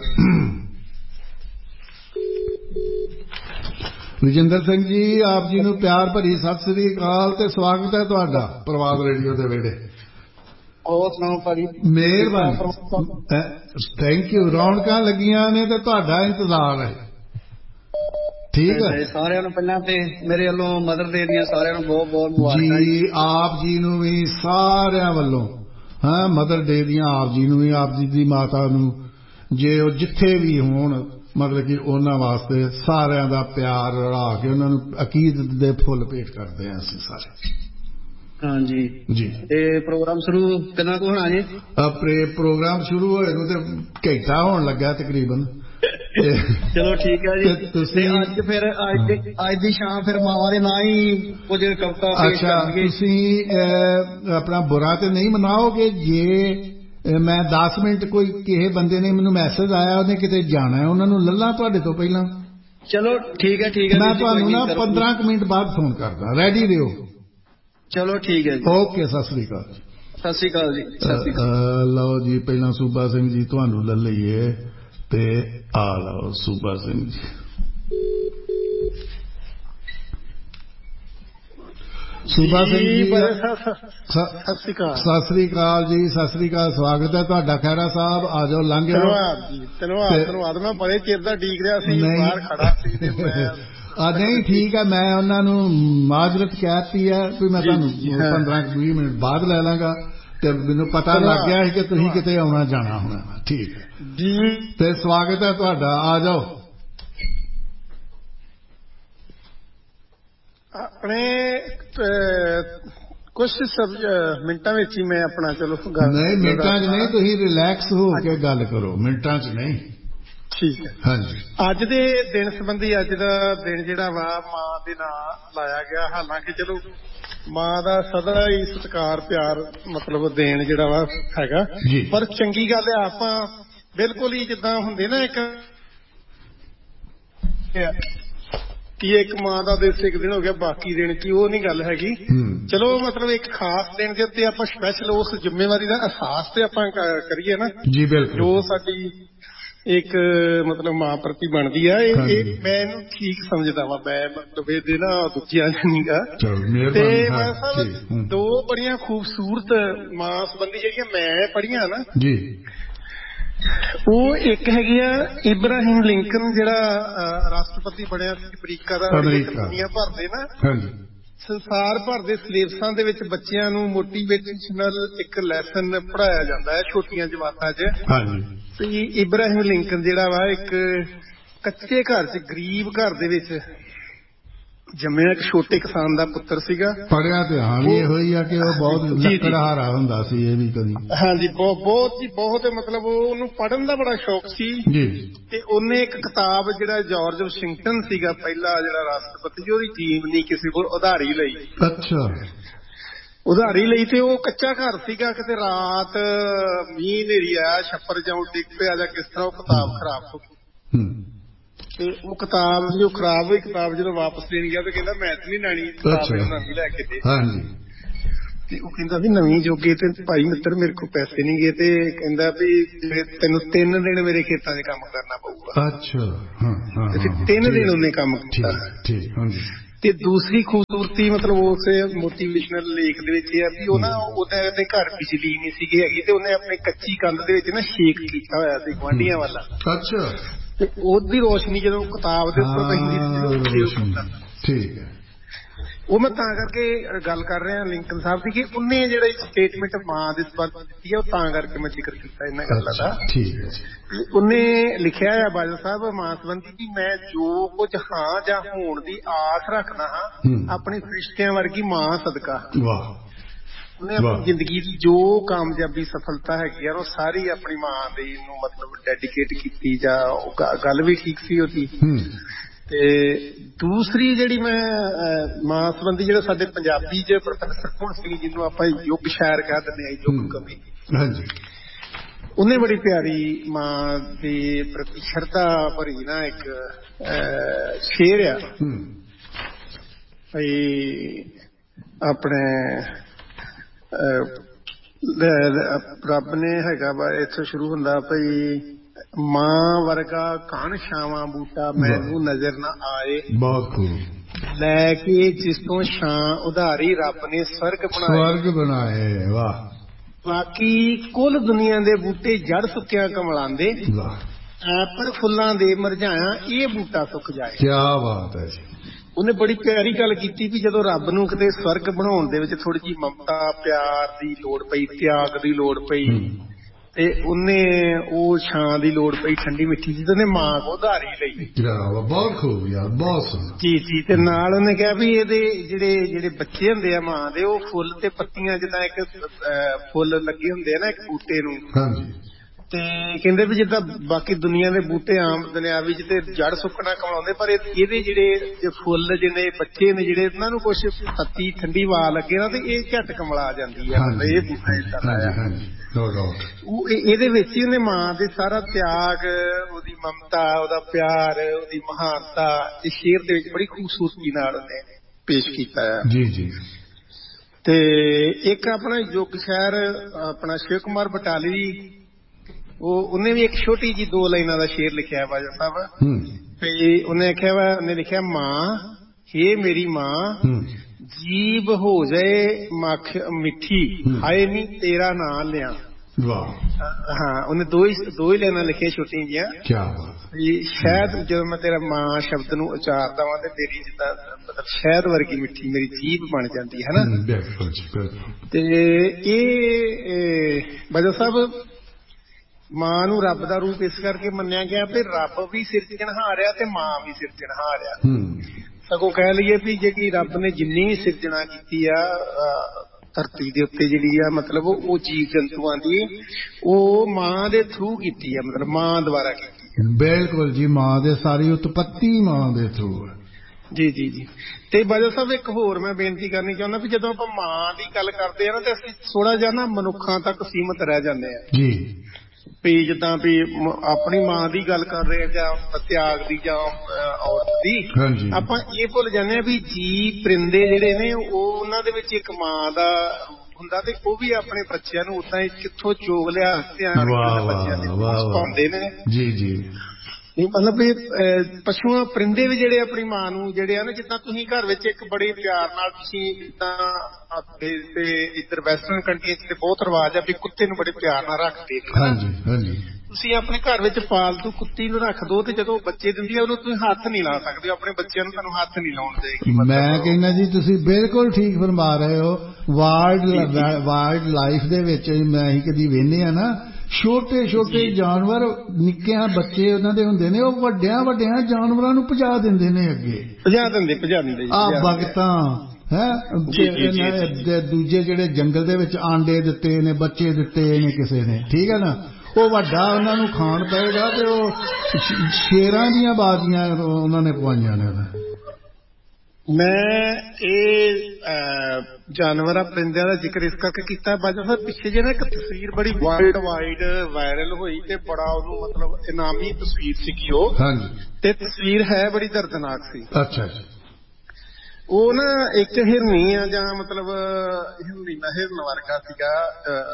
ਰਜਿੰਦਰ ਸਿੰਘ ਜੀ, ਆਪ ਜੀ ਨੂੰ ਪਿਆਰ ਭਰੀ ਸਤਿ ਸ੍ਰੀ ਅਕਾਲ ਤੇ ਸਵਾਗਤ ਹੈ ਤੁਹਾਡਾ ਪ੍ਰਵਾਦ ਰੇਡੀਓ ਦੇ ਵਿਹੜੇ। ਹੋਰ ਸੁਣਾਓ ਭਾਜੀ? ਮਿਹਰਬਾਨੀ, ਥੈਂਕ ਯੂ। ਰੌਣਕਾਂ ਲੱਗੀਆਂ ਨੇ ਤੇ ਤੁਹਾਡਾ ਇੰਤਜ਼ਾਰ ਹੈ। ਠੀਕ ਹੈ, ਸਾਰਿਆਂ ਨੂੰ ਪਹਿਲਾਂ ਤੇ ਮੇਰੇ ਵੱਲੋਂ ਮਦਰ ਡੇ ਦੀਆਂ ਸਾਰਿਆਂ ਨੂੰ ਬਹੁਤ ਬਹੁਤ ਮੁਬਾਰਕਾਂ ਜੀ। ਆਪ ਜੀ ਨੂੰ ਵੀ ਸਾਰਿਆਂ ਵੱਲੋਂ ਹਾਂ ਮਦਰ ਡੇ ਦੀਆਂ, ਆਪ ਜੀ ਨੂੰ ਵੀ, ਆਪ ਜੀ ਦੀ ਮਾਤਾ ਨੂੰ, ਜੇ ਉਹ ਜਿੱਥੇ ਵੀ ਹੋਣ, ਮਤਲਬ ਕਿ ਉਹਨਾਂ ਵਾਸਤੇ ਸਾਰਿਆਂ ਦਾ ਪਿਆਰ ਰਲਾ ਕੇ ਉਹਨਾਂ ਨੂੰ ਅਕੀਦਤ ਦੇ ਫੁੱਲ ਭੇਟ ਕਰਦੇ ਹਾਂ ਅਸੀਂ ਸਾਰੇ। ਹਾਂਜੀ ਜੀ। ਤੇ ਪ੍ਰੋਗਰਾਮ ਸ਼ੁਰੂ ਕਿੰਨਾ ਕੁ ਹੋਣਾ ਜੀ? ਆਪਣੇ ਪ੍ਰੋਗਰਾਮ ਸ਼ੁਰੂ ਹੋਏ ਨੂੰ ਤੇ ਘੰਟਾ ਹੋਣ ਲੱਗਾ ਤਕਰੀਬਨ। ਚਲੋ ਠੀਕ ਹੈ ਜੀ। ਤੁਸੀਂ ਅੱਜ ਫਿਰ ਅੱਜ ਦੀ ਅੱਜ ਦੀ ਸ਼ਾਮ ਫਿਰ ਮਾਵਾਂ ਦੇ ਨਾਂ ਹੀ ਕੁਝ ਕਵਿਤਾ ਪੇਸ਼ ਕਰਨਗੇ। ਤੁਸੀਂ ਆਪਣਾ ਬੁਰਾ ਤੇ ਨਹੀਂ ਮਨਾਓਗੇ ਜੇ ਮੈਂ ਦਸ ਮਿੰਟ ਕੋਈ ਕਿਸੇ ਬੰਦੇ ਨੇ ਮੈਨੂੰ ਮੈਸੇਜ ਆਇਆ, ਉਹਨੇ ਕਿਤੇ ਜਾਣਾ, ਉਹਨਾਂ ਨੂੰ ਲੱਲਾ ਤੁਹਾਡੇ ਤੋਂ ਪਹਿਲਾਂ? ਚਲੋ ਠੀਕ ਹੈ, ਠੀਕ ਹੈ। ਮੈਂ ਤੁਹਾਨੂੰ ਨਾ ਪੰਦਰਾਂ ਕੁ ਮਿੰਟ ਬਾਅਦ ਫੋਨ ਕਰਦਾ, ਰੈਡੀ ਰਹੋ। ਚਲੋ ਠੀਕ ਹੈ ਜੀ। ਓਕੇ, ਸਤਿ ਸ੍ਰੀ ਅਕਾਲ। ਸਤਿ ਸ੍ਰੀ ਅਕਾਲ ਜੀ। ਸਤਿ ਸ੍ਰੀ ਅਕਾਲ। ਲਓ ਜੀ, ਪਹਿਲਾਂ ਸੂਬਾ ਸਿੰਘ ਜੀ ਤੁਹਾਨੂੰ ਲੈ ਲਈਏ ਤੇ ਆ ਲਓ ਸੂਬਾ ਸਿੰਘ ਜੀ। ਸੂਬਾ ਸਿੰਘ ਜੀ ਸਤਿ ਸ੍ਰੀ ਅਕਾਲ। ਸਤਿ ਸ੍ਰੀ ਅਕਾਲ ਜੀ, ਸਤਿ ਸ੍ਰੀ ਅਕਾਲ। ਸਵਾਗਤ ਹੈ ਤੁਹਾਡਾ ਖਹਿਰਾ ਸਾਹਿਬ, ਆ ਜਾਓ, ਲੰਘ ਜਾਓ। ਧੰਨਵਾਦ ਜੀ, ਧੰਨਵਾਦ ਧੰਨਵਾਦ। ਮੈਂ ਬੜੇ ਚਿਰ ਦਾ ਡੀਕ ਰਿਹਾ ਸੀ, ਬਾਹਰ ਖੜਾ ਸੀ ਤੇ ਮੈਂ ਆ ਨਹੀਂ ਠੀਕ ਹੈ, ਮੈਂ ਉਹਨਾਂ ਨੂੰ ਮਾਜ਼ਰਤ ਕਹਿਤੀ ਹੈ ਵੀ ਮੈਂ ਤੁਹਾਨੂੰ ਪੰਦਰਾਂ ਵੀਹ ਮਿੰਟ ਬਾਅਦ ਲੈ ਲਾਂਗਾ ਤੇ ਮੈਨੂੰ ਪਤਾ ਲੱਗ ਗਿਆ ਸੀ ਕਿ ਤੁਸੀਂ ਕਿਤੇ ਆਉਣਾ ਜਾਣਾ ਹੋਣਾ। ਠੀਕ ਹੈ ਜੀ, ਤੇ ਸਵਾਗਤ ਹੈ ਤੁਹਾਡਾ, ਆ ਜਾਓ। ਆਪਣੇ ਕੁਛ ਮਿੰਟਾਂ ਵਿੱਚ ਹੀ ਮੈਂ ਆਪਣਾ ਚਲੋ ਗੱਲ। ਨਹੀਂ ਮਿੰਟਾਂ 'ਚ ਨਹੀਂ, ਤੁਸੀਂ ਰਿਲੈਕਸ ਹੋ ਕੇ ਗੱਲ ਕਰੋ, ਮਿੰਟਾਂ 'ਚ ਨਹੀਂ। ਠੀਕ ਹੈ। ਹਾਂਜੀ, ਅੱਜ ਦੇ ਦਿਨ ਸੰਬੰਧੀ, ਅੱਜ ਦਾ ਦਿਨ ਜਿਹੜਾ ਵਾ ਮਾਂ ਦੇ ਨਾਂ ਲਾਇਆ ਗਿਆ। ਹਾਲਾਂਕਿ ਚਲੋ ਮਾਂ ਦਾ ਸਦਾ ਹੀ ਸਤਿਕਾਰ ਪਿਆਰ ਮਤਲਬ ਦੇਣ ਜਿਹੜਾ ਵਾ ਹੈਗਾ, ਪਰ ਚੰਗੀ ਗੱਲ ਹੈ ਆਪਾਂ ਬਿਲਕੁਲ ਹੀ ਜਿੱਦਾਂ ਹੁੰਦੇ ਨਾ ਇੱਕ ਕਿ ਇੱਕ ਮਾਂ ਦਾ ਦਿਵਸ ਇੱਕ ਦਿਨ ਹੋ ਗਿਆ, ਬਾਕੀ ਦਿਨ ਕੀ, ਉਹ ਨਹੀਂ ਗੱਲ ਹੈਗੀ। ਚਲੋ ਮਤਲਬ ਇੱਕ ਖਾਸ ਦਿਨ ਦੇ ਉੱਤੇ ਆਪਾਂ ਸਪੈਸ਼ਲ ਉਸ ਜ਼ਿੰਮੇਵਾਰੀ ਦਾ ਅਹਿਸਾਸ ਤੇ ਆਪਾਂ ਕਰੀਏ ਨਾ ਜੀ। ਬਿਲਕੁਲ, ਜੋ ਸਾਡੀ ਇੱਕ ਮਤਲਬ ਮਾਂ ਪ੍ਰਤੀ ਬਣਦੀ ਆ, ਇਹ ਮੈਂ ਇਹਨੂੰ ਠੀਕ ਸਮਝਦਾ ਵਾ। ਮੈਂ ਮਤਲਬ ਇਹਦੇ ਨਾ ਦੂਜਿਆਂ ਨੀਗਾ। ਤੇ ਮੈਂ ਸਾਹਿਬ ਦੋ ਬੜੀਆਂ ਖੂਬਸੂਰਤ ਮਾਂ ਸੰਬੰਧੀ ਜਿਹੜੀਆਂ ਮੈਂ ਪੜ੍ਹੀਆਂ ਨਾ ਜੀ, ਉਹ ਇੱਕ ਹੈਗੀ ਆ ਇਬਰਾਹਿਮ ਲਿੰਕਨ, ਜਿਹੜਾ ਰਾਸ਼ਟਰਪਤੀ ਬਣਿਆ ਸੀ ਅਮਰੀਕਾ ਦਾ। ਦੁਨੀਆ ਭਰ ਦੇ ਨਾ ਸੰਸਾਰ ਭਰ ਦੇ ਸਿਲੇਬਸਾਂ ਦੇ ਵਿੱਚ ਬੱਚਿਆਂ ਨੂੰ ਮੋਟੀਵੇਸ਼ਨਲ ਇੱਕ ਲੈਸਨ ਪੜ੍ਹਾਇਆ ਜਾਂਦਾ ਹੈ ਛੋਟੀਆਂ ਜਮਾਤਾਂ 'ਚ। ਤੇ ਇਬਰਾਹਿਮ ਲਿੰਕਨ ਜਿਹੜਾ ਵਾ ਇੱਕ ਕੱਚੇ ਘਰ 'ਚ, ਗਰੀਬ ਘਰ ਦੇ ਵਿੱਚ ਜੰਮਿਆ, ਇੱਕ ਛੋਟੇ ਕਿਸਾਨ ਦਾ ਪੁੱਤਰ ਸੀਗਾ। ਪੜ੍ਹਿਆ ਤੇ ਹਾਲ ਹੀ ਇਹੋ ਹੀ ਆ ਕਿ ਉਹ ਬਹੁਤ ਲੱਕੜਹਾਰਾ ਹੁੰਦਾ ਸੀ। ਇਹ ਵੀ ਕਦੀ ਹਾਂਜੀ ਬਹੁਤ ਬਹੁਤ ਜੀ ਬਹੁਤ ਮਤਲਬ ਉਹਨੂੰ ਪੜ੍ਹਨ ਦਾ ਬੜਾ ਸ਼ੌਕ ਸੀ ਜੀ। ਤੇ ਉਹਨੇ ਇੱਕ ਕਿਤਾਬ, ਜਿਹੜਾ ਜਾਰਜ ਵਾਸ਼ਿੰਗਟਨ ਸੀਗਾ ਪਹਿਲਾ ਜਿਹੜਾ ਰਾਸ਼ਟਰਪਤੀ, ਉਹਦੀ ਜੀਵਨੀ ਕਿਸੇ ਕੋਲ ਉਧਾਰੀ ਲਈ। ਅੱਛਾ, ਉਧਾਰੀ ਲਈ। ਤੇ ਉਹ ਕੱਚਾ ਘਰ ਸੀਗਾ, ਕਿਤੇ ਰਾਤ ਮੀਂਹ ਹਨੇਰੀ ਆਇਆ, ਛੱਪਰ ਜਾਂ ਡਿੱਗ ਪਿਆ ਜਾਂ ਕਿਸ ਤਰ੍ਹਾਂ, ਉਹ ਕਿਤਾਬ ਖਰਾਬ ਹੋ ਗਈ। ਤੇ ਉਹ ਕਿਤਾਬ ਜੋ ਖਰਾਬ ਹੋਈ ਕਿਤਾਬ ਜਦੋਂ ਵਾਪਸ ਦੇਣ ਗਿਆ ਤੇ ਕਹਿੰਦਾ ਮੈਂ ਤੇ ਨਹੀਂ ਲੈਣੀ, ਨਵੀਂ ਲੈ ਕੇ ਦੇ। ਤੇ ਉਹ ਕਹਿੰਦਾ ਵੀ ਨਵੀਂ ਜੋਗੇ ਤੇ ਭਾਈ ਮਿੱਤਰ ਮੇਰੇ ਕੋਲ ਪੈਸੇ ਨਹੀਂ ਗਏ। ਤੇ ਕਹਿੰਦਾ ਵੀ ਤੈਨੂੰ ਤਿੰਨ ਦਿਨ ਮੇਰੇ ਖੇਤਾਂ 'ਚ ਕੰਮ ਕਰਨਾ ਪਊਗਾ। ਅੱਛਾ, ਤਿੰਨ ਦਿਨ ਉਹਨੇ ਕੰਮ ਕੀਤਾ। ਤੇ ਦੂਸਰੀ ਖੂਬਸੂਰਤੀ ਮਤਲਬ ਉਸ ਮੋਟੀਵੇਸ਼ਨਲ ਲੇਖ ਦੇ ਵਿੱਚ ਇਹ ਆ ਵੀ ਉਹ ਨਾ ਉਹਦੇ ਘਰ ਬਿਜਲੀ ਨਹੀਂ ਸੀਗੀ ਹੈਗੀ ਤੇ ਉਹਨੇ ਆਪਣੀ ਕੱਚੀ ਕੰਧ ਦੇ ਵਿੱਚ ਨਾ ਛੇਕ ਕੀਤਾ ਹੋਇਆ ਸੀ ਗੁਆਂਢੀਆਂ ਵਾਲਾ। ਅੱਛਾ। ਤੇ ਉਹਦੀ ਰੋਸ਼ਨੀ ਜਦੋਂ ਕਿਤਾਬ ਦੇ ਉੱਪਰ ਪੈਂਦੀ ਸੀ ਠੀਕ ਹੈ। ਉਹ ਮੈਂ ਤਾਂ ਕਰਕੇ ਗੱਲ ਕਰ ਰਿਹਾ ਲਿੰਕਨ ਸਾਹਿਬ ਦੀ ਕਿ ਉਹਨੇ ਜਿਹੜਾ ਸਟੇਟਮੈਂਟ ਮਾਂ ਦੇ ਸੰਬੰਧ ਦਿੱਤੀ ਹੈ ਉਹ ਤਾਂ ਕਰਕੇ ਮੈਂ ਜ਼ਿਕਰ ਕੀਤਾ ਇਹਨਾਂ ਗੱਲਾਂ ਦਾ। ਠੀਕ ਹੈ। ਉਹਨੇ ਲਿਖਿਆ ਹੈ ਬਾਦਲ ਸਾਹਿਬ ਮਾਂ ਸੰਬੰਧੀ ਕਿ ਮੈਂ ਜੋ ਕੁਝ ਹਾਂ ਜਾਂ ਹੋਣ ਦੀ ਆਸ ਰੱਖਦਾ ਹਾਂ ਆਪਣੀ ਫਰਿਸ਼ਤਿਆਂ ਵਰਗੀ ਮਾਂ ਸਦਕਾ। ਵਾਹ। ਉਹਨੇ ਆਪਣੀ ਜ਼ਿੰਦਗੀ ਦੀ ਜੋ ਕਾਮਯਾਬੀ ਸਫਲਤਾ ਹੈਗੀ ਆ ਉਹ ਸਾਰੀ ਆਪਣੀ ਮਾਂ ਦੇ ਨੂੰ ਮਤਲਬ ਡੈਡੀਕੇਟ ਕੀਤੀ ਜਾਂ ਗੱਲ ਵੀ ਠੀਕ ਸੀ ਉਹਦੀ। ਤੇ ਦੂਸਰੀ ਜਿਹੜੀ ਮੈਂ ਮਾਂ ਸੰਬੰਧੀ ਜਿਹੜਾ ਸਾਡੇ ਪੰਜਾਬੀ ਚ ਪ੍ਰੋਫੈਸਰ ਭੁਣ ਸਿੰਘ ਜਿਹਨੂੰ ਆਪਾਂ ਯੁੱਗ ਸ਼ਾਇਰ ਕਹਿ ਦਿੰਦੇ ਹਾਂ, ਯੁੱਗ ਕਵੀ, ਉਹਨੇ ਬੜੀ ਪਿਆਰੀ ਮਾਂ ਦੇ ਪ੍ਰਤੀ ਸ਼ਰਧਾ ਭਰੀ ਨਾ ਇੱਕ ਸ਼ੇਰ ਆ ਭਈ ਆਪਣੇ ਰੱਬ ਨੇ ਹੈਗਾ ਵਾ ਇੱਥੋਂ ਸ਼ੁਰੂ ਹੁੰਦਾ ਭਈ ਮਾਂ ਵਰਗਾ ਕਣ ਛਾਵਾਂ ਬੂਟਾ ਮੈਨੂੰ ਨਜ਼ਰ ਨਾ ਆਏ। ਬਹੁਤ ਖੂਬ। ਲੈ ਕੇ ਜਿਸ ਤੋਂ ਛਾਂ ਉਧਾਰੀ ਰੱਬ ਨੇ ਸਵਰਗ ਬਣਾਏ। ਸਵਰਗ ਬਣਾਏ। ਵਾਹ। ਬਾਕੀ ਕੁੱਲ ਦੁਨੀਆ ਦੇ ਬੂਟੇ ਜੜ ਸੁੱਕਿਆ ਕਮਲਾਂਦੇ। ਵਾਹ। ਐਪਰ ਫੁੱਲਾਂ ਦੇ ਮੁਰਝਾਇਆ ਇਹ ਬੂਟਾ ਸੁੱਕ ਜਾਏ। ਕੀ ਬਾਤ ਹੈ ਜੀ। ਉਹਨੇ ਬੜੀ ਪਿਆਰੀ ਗੱਲ ਕੀਤੀ ਵੀ ਜਦੋਂ ਰੱਬ ਨੂੰ ਕਿਤੇ ਸਵਰਗ ਬਣਾਉਣ ਦੇ ਵਿੱਚ ਥੋੜੀ ਜਿਹੀ ਮਮਤਾ ਪਿਆਰ ਦੀ ਲੋੜ ਪਈ, ਤਿਆਗ ਦੀ ਲੋੜ ਪਈ ਤੇ ਉਹਨੇ ਉਹ ਛਾਂ ਦੀ ਲੋੜ ਪਈ ਠੰਡੀ ਮਿੱਠੀ ਜਿਹੀ, ਉਹਨੇ ਮਾਂ ਕੋ ਉਧਾਰੀ ਲਈ। ਬਹੁਤ ਖੂਬ ਯਾਰ, ਬਹੁਤ ਸੋਹਣਾ। ਜੀ ਜੀ। ਤੇ ਨਾਲ ਉਹਨੇ ਕਿਹਾ ਵੀ ਇਹਦੇ ਜਿਹੜੇ ਜਿਹੜੇ ਬੱਚੇ ਹੁੰਦੇ ਆ ਮਾਂ ਦੇ ਉਹ ਫੁੱਲ ਤੇ ਪੱਤੀਆਂ ਜਿੱਦਾਂ ਇੱਕ ਫੁੱਲ ਲੱਗੇ ਹੁੰਦੇ ਆ ਨਾ ਇੱਕ ਬੂਟੇ ਨੂੰ। ਹਾਂਜੀ। ਤੇ ਕਹਿੰਦੇ ਵੀ ਜਿੱਦਾਂ ਬਾਕੀ ਦੁਨੀਆ ਦੇ ਬੂਟੇ ਆਮ ਦੁਨਿਆਵੀ ਚ ਤੇ ਜੜ ਸੁੱਕਣਾ ਕਮਾਉਂਦੇ ਪਰ ਇਹਦੇ ਜਿਹੜੇ ਫੁੱਲ ਜਿਹੜੇ ਬੱਚੇ ਨੇ ਜਿਹੜੇ ਉਹਨਾਂ ਨੂੰ ਕੁਛ ਪੱਤੀ ਠੰਡੀ ਵਾ ਲੱਗੇ ਨਾ ਤੇ ਇਹ ਝਟ ਕਮਲਾ ਜਾਂਦੀ ਆ। ਇਹ ਬੂਟਾ ਏਦਾਂ ਦਾ ਉਹ ਇਹਦੇ ਵਿੱਚ ਹੀ ਉਹਨੇ ਮਾਂ ਦੇ ਸਾਰਾ ਤਿਆਗ, ਉਹਦੀ ਮਮਤਾ, ਉਹਦਾ ਪਿਆਰ, ਉਹਦੀ ਮਹਾਨਤਾ ਇਸ ਸ਼ੇਰ ਦੇ ਵਿੱਚ ਬੜੀ ਖੂਬਸੂਰਤੀ ਨਾਲ ਉਹਨੇ ਪੇਸ਼ ਕੀਤਾ ਹੈ। ਜੀ ਜੀ। ਤੇ ਇੱਕ ਆਪਣਾ ਯੁੱਗ ਸ਼ਾਇਰ ਆਪਣਾ ਸ਼ਿਵ ਕੁਮਾਰ ਬਟਾਲਵੀ, ਉਹ ਉਹਨੇ ਵੀ ਇੱਕ ਛੋਟੀ ਜੀ ਦੋ ਲਾਈਨਾਂ ਦਾ ਸ਼ੇਰ ਲਿਖਿਆ ਬਾਜਾ ਸਾਹਿਬ। ਤੇ ਉਹਨੇ ਆਖਿਆ ਵਾ, ਉਹਨੇ ਲਿਖਿਆ ਮਾਂ ਹੇ ਮੇਰੀ ਮਾਂ ਜੀਬ ਹੋ ਜਾਏ ਮੱਖ ਮਿੱਠੀ ਹਾਏ ਨੀ ਤੇਰਾ ਨਾਂ ਲਿਆ। ਵਾਹ। ਹਾਂ ਉਹਨੇ ਦੋ ਹੀ ਦੋ ਹੀ ਲਾਈਨਾਂ ਲਿਖੀਆਂ ਛੋਟੀਆਂ ਜਿਹੀਆਂ। ਕੀ ਬਾਤ। ਸ਼ਾਇਦ ਜਦੋਂ ਮੈਂ ਤੇਰਾ ਮਾਂ ਸ਼ਬਦ ਨੂੰ ਉਚਾਰਦਾ ਵਾਂ ਤੇ ਮੇਰੀ ਜਿੱਦਾਂ ਮਤਲਬ ਸ਼ਾਇਦ ਵਰਗੀ ਮਿੱਠੀ ਮੇਰੀ ਜੀਭ ਬਣ ਜਾਂਦੀ ਹੈ ਨਾ। ਬਿਲਕੁਲ ਜੀ ਬਿਲਕੁਲ। ਤੇ ਇਹ ਬਾਜਾ ਸਾਹਿਬ ਮਾਂ ਨੂੰ ਰੱਬ ਦਾ ਰੂਪ ਇਸ ਕਰਕੇ ਮੰਨਿਆ ਗਿਆ ਵੀ ਰੱਬ ਵੀ ਸਿਰਜਣਹਾਰ ਆ ਤੇ ਮਾਂ ਵੀ ਸਿਰਜਣਹਾਰ ਆ। ਸਗੋਂ ਕਹਿ ਲਈਏ ਵੀ ਜਿਹੜੀ ਰੱਬ ਨੇ ਜਿੰਨੀ ਵੀ ਸਿਰਜਣਾ ਕੀਤੀ ਆ ਧਰਤੀ ਦੇ ਉੱਤੇ ਜਿਹੜੀ ਆ ਮਤਲਬ ਉਹ ਜੀਵ ਜੰਤੂਆਂ ਦੀ ਉਹ ਮਾਂ ਦੇ ਥਰੂ ਕੀਤੀ ਆ, ਮਤਲਬ ਮਾਂ ਦੁਆਰਾ ਕੀਤੀ। ਬਿਲਕੁਲ ਜੀ। ਮਾਂ ਦੇ ਸਾਰੀ ਉਤਪਤੀ ਮਾਂ ਦੇ ਥਰੂ ਹੈ। ਜੀ ਜੀ ਜੀ। ਤੇ ਬਾਜਾ ਸਾਹਿਬ ਇੱਕ ਹੋਰ ਮੈਂ ਬੇਨਤੀ ਕਰਨੀ ਚਾਹੁੰਦਾ ਵੀ ਜਦੋਂ ਆਪਾਂ ਮਾਂ ਦੀ ਗੱਲ ਕਰਦੇ ਆ ਨਾ ਤੇ ਅਸੀਂ ਥੋੜਾ ਜਿਹਾ ਨਾ ਮਨੁੱਖਾਂ ਤੱਕ ਸੀਮਤ ਰਹਿ ਜਾਂਦੇ ਆ ਜੀ। ਵੀ ਜਿੱਦਾਂ ਵੀ ਆਪਣੀ ਮਾਂ ਦੀ ਗੱਲ ਕਰ ਰਹੇ ਜਾਂ ਤਿਆਗ ਦੀ ਜਾਂ ਔਰਤ ਦੀ, ਆਪਾਂ ਇਹ ਭੁੱਲ ਜਾਂਦੇ ਆ ਵੀ ਜੀ ਪਰਿੰਦੇ ਜਿਹੜੇ ਨੇ ਉਹ ਉਹਨਾਂ ਦੇ ਵਿੱਚ ਇੱਕ ਮਾਂ ਦਾ ਹੁੰਦਾ ਤੇ ਉਹ ਵੀ ਆਪਣੇ ਬੱਚਿਆਂ ਨੂੰ ਉਦਾਂ ਹੀ ਕਿੱਥੋਂ ਚੋਗ ਲਿਆ ਧਿਆਨ ਬੱਚਿਆਂ ਦੇ ਪਾਉਂਦੇ ਨੇ। ਜੀ ਜੀ। ਨਹੀਂ ਮਤਲਬ ਇਹ ਪਸ਼ੂਆਂ ਪਰਿੰਦੇ ਵੀ ਜਿਹੜੇ ਆਪਣੀ ਮਾਂ ਨੂੰ ਜਿਹੜੇ ਆ ਨਾ, ਜਿੱਦਾਂ ਤੁਸੀਂ ਘਰ ਵਿੱਚ ਇੱਕ ਬੜੇ ਪਿਆਰ ਨਾਲ ਤੁਸੀਂ ਜਿੱਦਾਂ ਤੇ ਇੱਧਰ ਵੈਸਟਰਨ ਕੰਟਰੀਜ਼ ਤੇ ਬਹੁਤ ਰਿਵਾਜ ਆ ਵੀ ਕੁੱਤੇ ਨੂੰ ਬੜੇ ਪਿਆਰ ਨਾਲ ਰੱਖਦੇ। ਹਾਂਜੀ ਹਾਂਜੀ। ਤੁਸੀਂ ਆਪਣੇ ਘਰ ਵਿੱਚ ਪਾਲਤੂ ਕੁੱਤੀ ਨੂੰ ਰੱਖ ਦੋ ਤੇ ਜਦੋਂ ਬੱਚੇ ਦਿੰਦੀ ਆ ਉਹਨੂੰ ਤੁਸੀਂ ਹੱਥ ਨਹੀਂ ਲਾ ਸਕਦੇ, ਆਪਣੇ ਬੱਚਿਆਂ ਨੂੰ ਤੁਹਾਨੂੰ ਹੱਥ ਨਹੀਂ ਲਾਉਣ ਦੇਗੀ। ਮੈਂ ਕਹਿੰਦਾ ਜੀ ਤੁਸੀਂ ਬਿਲਕੁਲ ਠੀਕ ਫਰਮਾ ਰਹੇ ਹੋ। ਵਾਈਲਡ ਵਾਈਲਡ ਲਾਈਫ ਦੇ ਵਿੱਚ ਮੈਂ ਹੀ ਕਦੀ ਵੇਖਦੇ ਆ ਨਾ ਛੋਟੇ ਛੋਟੇ ਜਾਨਵਰ ਨਿੱਕਿਆਂ ਬੱਚੇ ਉਹਨਾਂ ਦੇ ਹੁੰਦੇ ਨੇ ਉਹ ਵੱਡਿਆਂ ਵੱਡਿਆਂ ਜਾਨਵਰਾਂ ਨੂੰ ਭਜਾ ਦਿੰਦੇ ਨੇ, ਅੱਗੇ ਭਜਾ ਦਿੰਦੇ ਭਜਾ ਦਿੰਦੇ ਆ ਬਗਤਾਂ ਹੈ ਦੂਜੇ ਜਿਹੜੇ ਜੰਗਲ ਦੇ ਵਿੱਚ ਆਂਡੇ ਦਿੱਤੇ ਨੇ, ਬੱਚੇ ਦਿੱਤੇ ਨੇ ਕਿਸੇ ਨੇ, ਠੀਕ ਹੈ ਨਾ, ਉਹ ਵੱਡਾ ਉਹਨਾਂ ਨੂੰ ਖਾਣ ਪਏਗਾ ਤੇ ਉਹ ਸ਼ੇਰਾਂ ਦੀਆਂ ਬਾਜ਼ੀਆਂ ਉਹਨਾਂ ਨੇ ਪਵਾਈਆਂ ਨੇ। ਮੈਂ ਇਹ ਜਾਨਵਰਾਂ ਪਰਿੰਦਿਆਂ ਦਾ ਜ਼ਿਕਰ ਇਸ ਕਰਕੇ ਕੀਤਾ ਬਾਜਾ ਸਾਹਿਬ, ਪਿੱਛੇ ਜੇ ਨਾ ਇੱਕ ਤਸਵੀਰ ਬੜੀ ਵਰਲਡ ਵਾਈਡ ਵਾਇਰਲ ਹੋਈ ਤੇ ਬੜਾ ਉਹਨੂੰ ਮਤਲਬ ਇਨਾਮੀ ਤਸਵੀਰ ਸੀਗੀ ਉਹ। ਹਾਂਜੀ। ਤੇ ਤਸਵੀਰ ਹੈ ਬੜੀ ਦਰਦਨਾਕ ਸੀ। ਅੱਛਾ ਜੀ। ਉਹ ਨਾ ਇੱਕ ਹਿਰਨੀ ਆ ਜਾਂ ਮਤਲਬ ਹਿਰਨੀ ਨਾ ਹਿਰਨ ਵਰਗਾ ਸੀਗਾ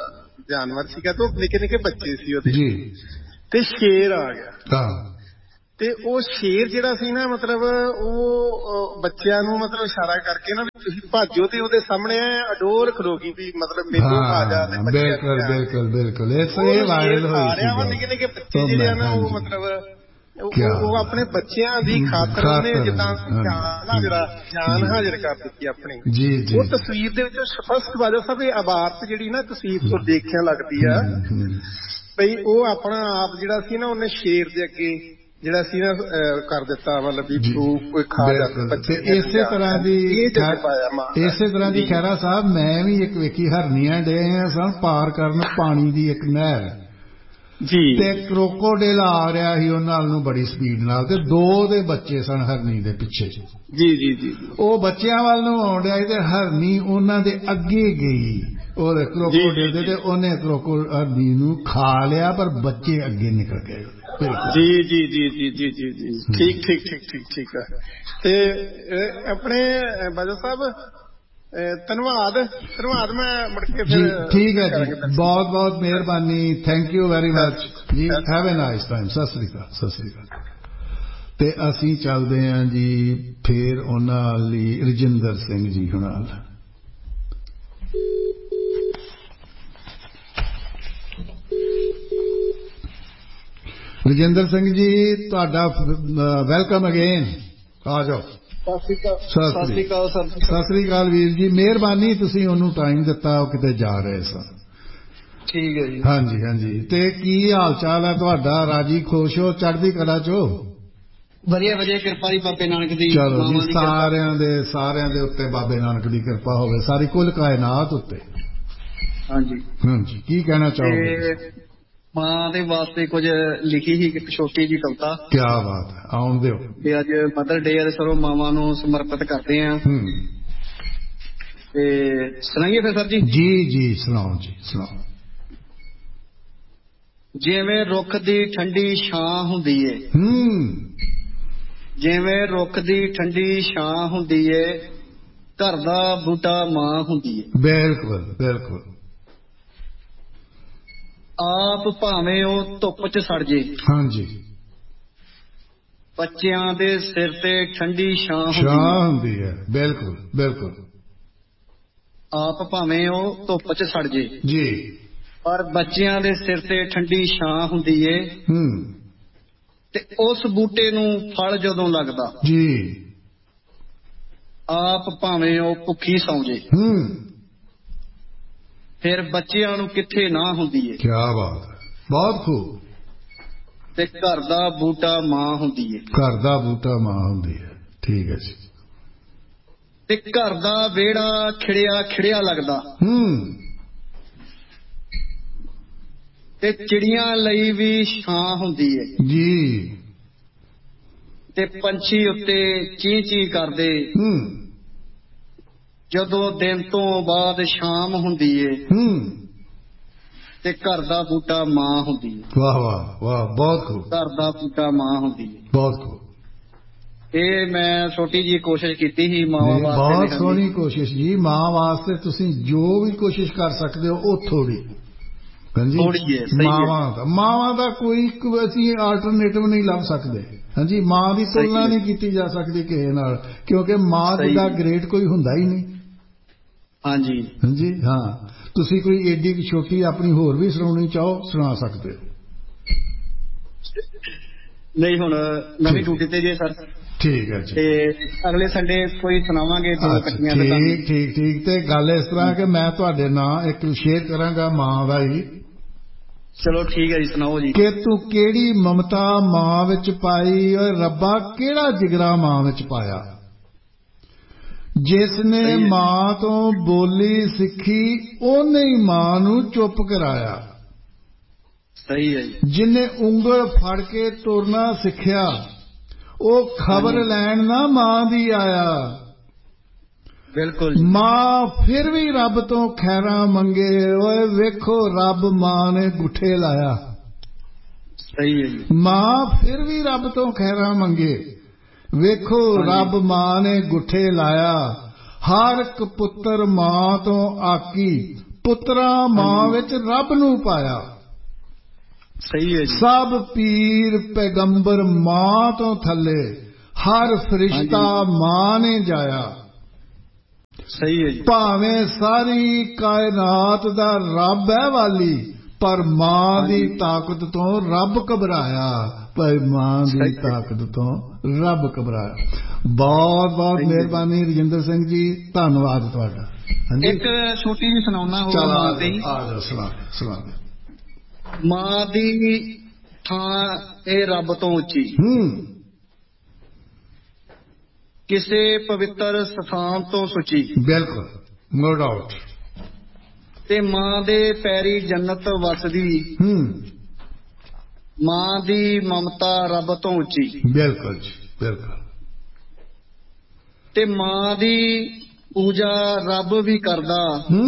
ਜਾਨਵਰ ਸੀਗਾ ਤੇ ਨਿੱਕੇ ਨਿੱਕੇ ਬੱਚੇ ਸੀ ਉਹਦੇ ਜੀ। ਤੇ ਸ਼ੇਰ ਆ ਗਿਆ। ਹਾਂ। ਤੇ ਉਹ ਸ਼ੇਰ ਜਿਹੜਾ ਸੀ ਨਾ ਮਤਲਬ ਉਹ ਬੱਚਿਆਂ ਨੂੰ ਮਤਲਬ ਇਸ਼ਾਰਾ ਕਰਕੇ ਨਾ ਵੀ ਤੁਸੀਂ ਭਾਜੋ ਤੇ ਉਹਦੇ ਸਾਹਮਣੇ ਅਡੋਰ ਖਲੋਗੀ ਵੀ ਮਤਲਬ ਮੈਨੂੰ ਆ ਜਾ। ਬਿਲਕੁਲ ਬਿਲਕੁਲ ਬਿਲਕੁਲ ਇਹ ਵਾਇਰਲ ਹੋਈ ਸੀ। ਨਿੱਕੇ ਨਿੱਕੇ ਬੱਚੇ ਜਿਹੜੇ ਆ ਨਾ ਉਹ ਮਤਲਬ ਉਹ ਆਪਣੇ ਬੱਚਿਆਂ ਦੀ ਖਾਤਰ ਉਹਨੇ ਜਿੱਦਾਂ ਜਾਨ ਹਾਜ਼ਰਾ ਜਾਨ ਹਾਜ਼ਰ ਕਰ ਦਿੱਤੀ ਆਪਣੀ। ਉਹ ਤਸਵੀਰ ਦੇ ਵਿੱਚ ਸਪਸ਼ਟ ਬਾਜਾ ਸਾਹਿਬ ਇਹ ਆਵਾਜ਼ ਜਿਹੜੀ ਨਾ ਤਸਵੀਰ ਤੋਂ ਦੇਖਿਆ ਲੱਗਦੀ ਆ ਬਈ ਉਹ ਆਪਣਾ ਆਪ ਜਿਹੜਾ ਸੀ ਨਾ ਉਹਨੇ ਸ਼ੇਰ ਦੇ ਅੱਗੇ ਜਿਹੜਾ ਸੀ ਨਾ ਕਰ ਦਿੱਤਾ ਮਤਲਬ ਵੀ ਕੋਈ ਖਾ ਬੱਚੇ। ਇਸੇ ਤਰ੍ਹਾਂ ਦੀ ਇਸੇ ਤਰ੍ਹਾਂ ਦੀ ਖੈਰਾ ਸਾਹਿਬ ਮੈਂ ਵੀ ਇੱਕ ਵੇਖੀ ਹਰਨੀਆਂ ਡੇ ਸਨ ਪਾਰ ਕਰਨ ਪਾਣੀ ਦੀ ਇੱਕ ਨਹਿਰ ਜੀ ਤੇ ਕਰੋਕੋਡਿਲ ਆ ਰਿਹਾ ਸੀ ਉਹਨਾਂ ਨੂੰ ਬੜੀ ਸਪੀਡ ਨਾਲ ਤੇ ਦੋ ਦੇ ਬੱਚੇ ਸਨ ਹਰਨੀ ਦੇ ਪਿੱਛੇ। ਜੀ ਜੀ ਜੀ ਉਹ ਬੱਚਿਆਂ ਵੱਲ ਨੂੰ ਆਉਣ ਡਿਆ ਤੇ ਹਰਨੀ ਉਹਨਾਂ ਦੇ ਅੱਗੇ ਗਈ ਉਹਦੇ ਕਰੋਕੋਡਿਲ ਦੇ ਤੇ ਉਹਨੇ ਕਰੋਕੋ ਹਰਨੀ ਨੂੰ ਖਾ ਲਿਆ ਪਰ ਬੱਚੇ ਅੱਗੇ ਨਿਕਲ ਗਏ। ਜੀ ਜੀ ਜੀ ਜੀ ਜੀ ਜੀ ਜੀ ਠੀਕ ਠੀਕ ਠੀਕ ਠੀਕ ਠੀਕ ਹੈ। ਤੇ ਆਪਣੇ ਬਾਜਾ ਸਾਹਿਬ ਧੰਨਵਾਦ ਧੰਨਵਾਦ ਮੈਂ ਮੁੜ ਕੇ ਫਿਰ ਠੀਕ ਹੈ ਜੀ ਬਹੁਤ ਬਹੁਤ ਮਿਹਰਬਾਨੀ ਥੈਂਕ ਯੂ ਵੈਰੀ ਮਚ ਜੀ have a nice time. Sat Sri Akal Sat Sri ਅਕਾਲ। ਤੇ ਅਸੀਂ ਚੱਲਦੇ ਹਾਂ ਜੀ ਫਿਰ ਉਹਨਾਂ ਲਈ ਰਜਿੰਦਰ ਸਿੰਘ ਜੀ ਹੁਣਾਂ ਨਾਲ। ਰਜਿੰਦਰ ਸਿੰਘ ਜੀ ਤੁਹਾਡਾ ਵੈਲਕਮ ਅਗੇਨ ਆ ਜਾਓ। ਸਤਿ ਸ੍ਰੀ ਅਕਾਲ ਸਰ। ਸਤਿ ਸ੍ਰੀ ਅਕਾਲ ਵੀਰ ਜੀ ਮਿਹਰਬਾਨੀ ਤੁਸੀਂ ਉਹਨੂੰ ਟਾਈਮ ਦਿੱਤਾ ਉਹ ਕਿਤੇ ਜਾ ਰਹੇ ਸਨ। ਠੀਕ ਹੈ ਜੀ। ਹਾਂਜੀ ਹਾਂਜੀ ਤੇ ਕੀ ਹਾਲ ਚਾਲ ਹੈ ਤੁਹਾਡਾ ਰਾਜੀ ਖੁਸ਼ ਹੋ ਚੜ੍ਹਦੀ ਕਲਾ ਚੋ? ਵਧੀਆ ਵਧੀਆ ਕਿਰਪਾ ਜੀ ਬਾਬੇ ਨਾਨਕ ਦੀ। ਚਲੋ ਜੀ ਸਾਰਿਆਂ ਦੇ ਸਾਰਿਆਂ ਦੇ ਉੱਤੇ ਬਾਬੇ ਨਾਨਕ ਦੀ ਕਿਰਪਾ ਹੋਵੇ ਸਾਰੀ ਕੁੱਲ ਕਾਇਨਾਤ ਉੱਤੇ। ਹਾਂਜੀ ਹਾਂਜੀ ਕੀ ਕਹਿਣਾ ਚਾਹੋਗੇ? ਮਾਂ ਦੇ ਵਾਸਤੇ ਕੁਝ ਲਿਖੀ ਸੀ ਇੱਕ ਛੋਟੀ ਜੀ ਕਵਿਤਾ। ਕੀ ਬਾਤ ਹੈ ਆਉਣ ਦਿਓ। ਤੇ ਅੱਜ ਮਦਰ ਡੇ ਆ ਸਰੋਂ ਮਾਵਾਂ ਨੂੰ ਸਮਰਪਿਤ ਕਰਦੇ ਆ ਤੇ ਸੁਣਾਈਏ ਫਿਰ ਸਰ ਜੀ? ਜੀ ਜੀ ਸੁਣਾਓ ਜੀ ਸੁਣਾਓ। ਜਿਵੇਂ ਰੁੱਖ ਦੀ ਠੰਡੀ ਛਾਂ ਹੁੰਦੀ ਏ ਜਿਵੇਂ ਰੁੱਖ ਦੀ ਠੰਡੀ ਛਾਂ ਹੁੰਦੀ ਏ ਘਰ ਦਾ ਬੂਟਾ ਮਾਂ ਹੁੰਦੀ ਏ। ਬਿਲਕੁਲ ਬਿਲਕੁਲ। ਆਪ ਭਾਵੇਂ ਉਹ ਧੁੱਪ ਚ ਸੜ ਜੇ ਹਾਂਜੀ ਬੱਚਿਆਂ ਦੇ ਸਿਰ ਤੇ ਠੰਡੀ ਛਾਂ ਹੁੰਦੀ ਹੈ। ਬਿਲਕੁਲ ਬਿਲਕੁਲ। ਆਪ ਭਾਵੇਂ ਉਹ ਧੁੱਪ ਚ ਸੜ ਜੇ ਜੀ ਪਰ ਬੱਚਿਆਂ ਦੇ ਸਿਰ ਤੇ ਠੰਡੀ ਛਾਂ ਹੁੰਦੀ ਏ ਤੇ ਉਸ ਬੂਟੇ ਨੂੰ ਫਲ ਜਦੋਂ ਲੱਗਦਾ ਜੀ ਆਪ ਭਾਵੇਂ ਉਹ ਭੁੱਖੀ ਸੌਂ ਜੇ ਫਿਰ ਬੱਚਿਆਂ ਨੂੰ ਕਿੱਥੇ ਨਾ ਹੁੰਦੀ ਏ। ਕੀ ਬਾਤ ਹੈ ਬਹੁਤ ਖੂਬ। ਤੇ ਘਰ ਦਾ ਬੂਟਾ ਮਾਂ ਹੁੰਦੀ ਏ। ਘਰ ਦਾ ਬੂਟਾ ਮਾਂ ਹੁੰਦੀ ਹੈ ਠੀਕ ਹੈ ਜੀ। ਤੇ ਘਰ ਦਾ ਵਿਹੜਾ ਖਿੜਿਆ ਖਿੜਿਆ ਲੱਗਦਾ ਤੇ ਚਿੜੀਆਂ ਲਈ ਵੀ ਛਾਂ ਹੁੰਦੀ ਏ ਜੀ। ਤੇ ਪੰਛੀ ਉੱਤੇ ਚੀਂ ਚੀਂ ਕਰਦੇ ਜਦੋਂ ਦਿਨ ਤੋਂ ਬਾਅਦ ਸ਼ਾਮ ਹੁੰਦੀ ਏ ਤੇ ਘਰ ਦਾ ਬੂਟਾ ਮਾਂ ਹੁੰਦੀ ਏ। ਵਾਹ ਵਾਹ ਵਾਹ ਬਹੁਤ ਖੂਬ। ਘਰ ਦਾ ਬੂਟਾ ਮਾਂ ਹੁੰਦੀ ਏ ਬਹੁਤ ਖੂਬ। ਇਹ ਮੈਂ ਛੋਟੀ ਜੀ ਕੋਸ਼ਿਸ਼ ਕੀਤੀ ਸੀ ਮਾਵਾਂ ਵਾਸਤੇ। ਬਹੁਤ ਸੋਹਣੀ ਕੋਸ਼ਿਸ਼ ਜੀ ਮਾਂ ਵਾਸਤੇ ਤੁਸੀਂ ਜੋ ਵੀ ਕੋਸ਼ਿਸ਼ ਕਰ ਸਕਦੇ ਹੋ ਉਹ ਥੋੜੀ ਹਾਂਜੀ ਮਾਵਾਂ ਦਾ ਮਾਵਾਂ ਦਾ ਕੋਈ ਅਸੀਂ ਆਲਟਰਨੇਟਿਵ ਨਹੀਂ ਲੱਭ ਸਕਦੇ। ਹਾਂਜੀ ਮਾਂ ਦੀ ਤੁਲਨਾ ਨਹੀਂ ਕੀਤੀ ਜਾ ਸਕਦੀ ਕਿਸੇ ਨਾਲ ਕਿਉਂਕਿ ਮਾਂ ਜਿੱਦਾਂ ਗ੍ਰੇਟ ਕੋਈ ਹੁੰਦਾ ਹੀ ਨਹੀਂ। ਹਾਂਜੀ ਹਾਂਜੀ ਹਾਂ ਤੁਸੀਂ ਕੋਈ ਏਡੀ ਛੋਟੀ ਆਪਣੀ ਹੋਰ ਵੀ ਸੁਣਾਉਣੀ ਚਾਹੋ ਸੁਣਾ ਸਕਦੇ ਹੋ। ਨਹੀਂ ਹੁਣ ਨਵੀਂ ਡਿਊਟੀ ਤੇ ਜੇ ਸਰ। ਠੀਕ ਹੈ ਜੀ ਤੇ ਅਗਲੇ ਸੰਡੇ ਕੋਈ ਸੁਣਾਵਾਂਗੇ ਦੋ ਇਕੱਠੀਆਂ। ਠੀਕ ਠੀਕ ਠੀਕ ਤੇ ਗੱਲ ਇਸ ਤਰ੍ਹਾਂ ਕਿ ਮੈਂ ਤੁਹਾਡੇ ਨਾਲ ਇੱਕ ਸ਼ੇਅਰ ਕਰਾਂਗਾ ਮਾਂ ਦਾ ਹੀ। ਚਲੋ ਠੀਕ ਹੈ ਜੀ ਸੁਣਾਓ ਜੀ। ਕਿ ਤੂੰ ਕਿਹੜੀ ਮਮਤਾ ਮਾਂ ਵਿੱਚ ਪਾਈ ਓਏ ਰੱਬਾ ਕਿਹੜਾ ਜਿਗਰਾ ਮਾਂ ਵਿੱਚ ਪਾਇਆ ਜਿਸ ਨੇ ਮਾਂ ਤੋਂ ਬੋਲੀ ਸਿੱਖੀ ਉਹਨੇ ਹੀ ਮਾਂ ਨੂੰ ਚੁੱਪ ਕਰਾਇਆ। ਸਹੀ ਹੈ ਜੀ। ਜਿਹਨੇ ਉਂਗਲ ਫੜ ਕੇ ਤੁਰਨਾ ਸਿੱਖਿਆ ਉਹ ਖਬਰ ਲੈਣ ਨਾ ਮਾਂ ਦੀ ਆਇਆ। ਬਿਲਕੁਲ। ਮਾਂ ਫਿਰ ਵੀ ਰੱਬ ਤੋਂ ਖੈਰਾਂ ਮੰਗੇ ਓਏ ਵੇਖੋ ਰੱਬ ਮਾਂ ਨੇ ਗੁੱਠੇ ਲਾਇਆ। ਸਹੀ ਹੈ ਜੀ। ਮਾਂ ਫਿਰ ਵੀ ਰੱਬ ਤੋਂ ਖੈਰਾਂ ਮੰਗੇ ਵੇਖੋ ਰੱਬ ਮਾਂ ਨੇ ਗੁੱਠੇ ਲਾਇਆ। ਹਰ ਇੱਕ ਪੁੱਤਰ ਮਾਂ ਤੋਂ ਆਕੀ ਪੁੱਤਰਾ ਮਾਂ ਵਿੱਚ ਰੱਬ ਨੂੰ ਪਾਇਆ। ਸਹੀ ਹੈ। ਸਭ ਪੀਰ ਪੈਗੰਬਰ ਮਾਂ ਤੋਂ ਥੱਲੇ, ਹਰ ਫਰਿਸ਼ਤਾ ਮਾਂ ਨੇ ਜਾਇਆ। ਸਹੀ ਹੈ ਜੀ। ਭਾਵੇਂ ਸਾਰੀ ਕਾਇਨਾਤ ਦਾ ਰੱਬ ਹੈ ਵਾਲੀ, ਪਰ ਮਾਂ ਦੀ ਤਾਕਤ ਤੋਂ ਰੱਬ ਘਬਰਾਇਆ। ਭਾਈ ਮਾਂ ਦੀ ਤਾਕਤ ਤੋਂ ਰੱਬ ਘਬਰਾਇਆ। ਬਹੁਤ ਬਹੁਤ ਮਿਹਰਬਾਨੀ ਰਜਿੰਦਰ ਸਿੰਘ ਜੀ, ਧੰਨਵਾਦ ਤੁਹਾਡਾ। ਇੱਕ ਛੋਟੀ ਜਿਹੀ ਸੁਣਾਉਣਾ ਮਾਂ ਦੀ ਥਾਂ ਇਹ ਰੱਬ ਤੋਂ ਉੱਚੀ, ਕਿਸੇ ਪਵਿੱਤਰ ਸਥਾਨ ਤੋਂ ਸੁੱਚੀ। ਬਿਲਕੁਲ, ਨੋ ਡਾਊਟ। ਤੇ ਮਾਂ ਦੇ ਪੈਰੀ ਜੰਨਤ ਵਸਦੀ, ਮਾਂ ਦੀ ਮਮਤਾ ਰੱਬ ਤੋਂ ਉੱਚੀ। ਬਿਲਕੁਲ ਜੀ, ਬਿਲਕੁਲ। ਤੇ ਮਾਂ ਦੀ ਪੂਜਾ ਰੱਬ ਵੀ ਕਰਦਾ,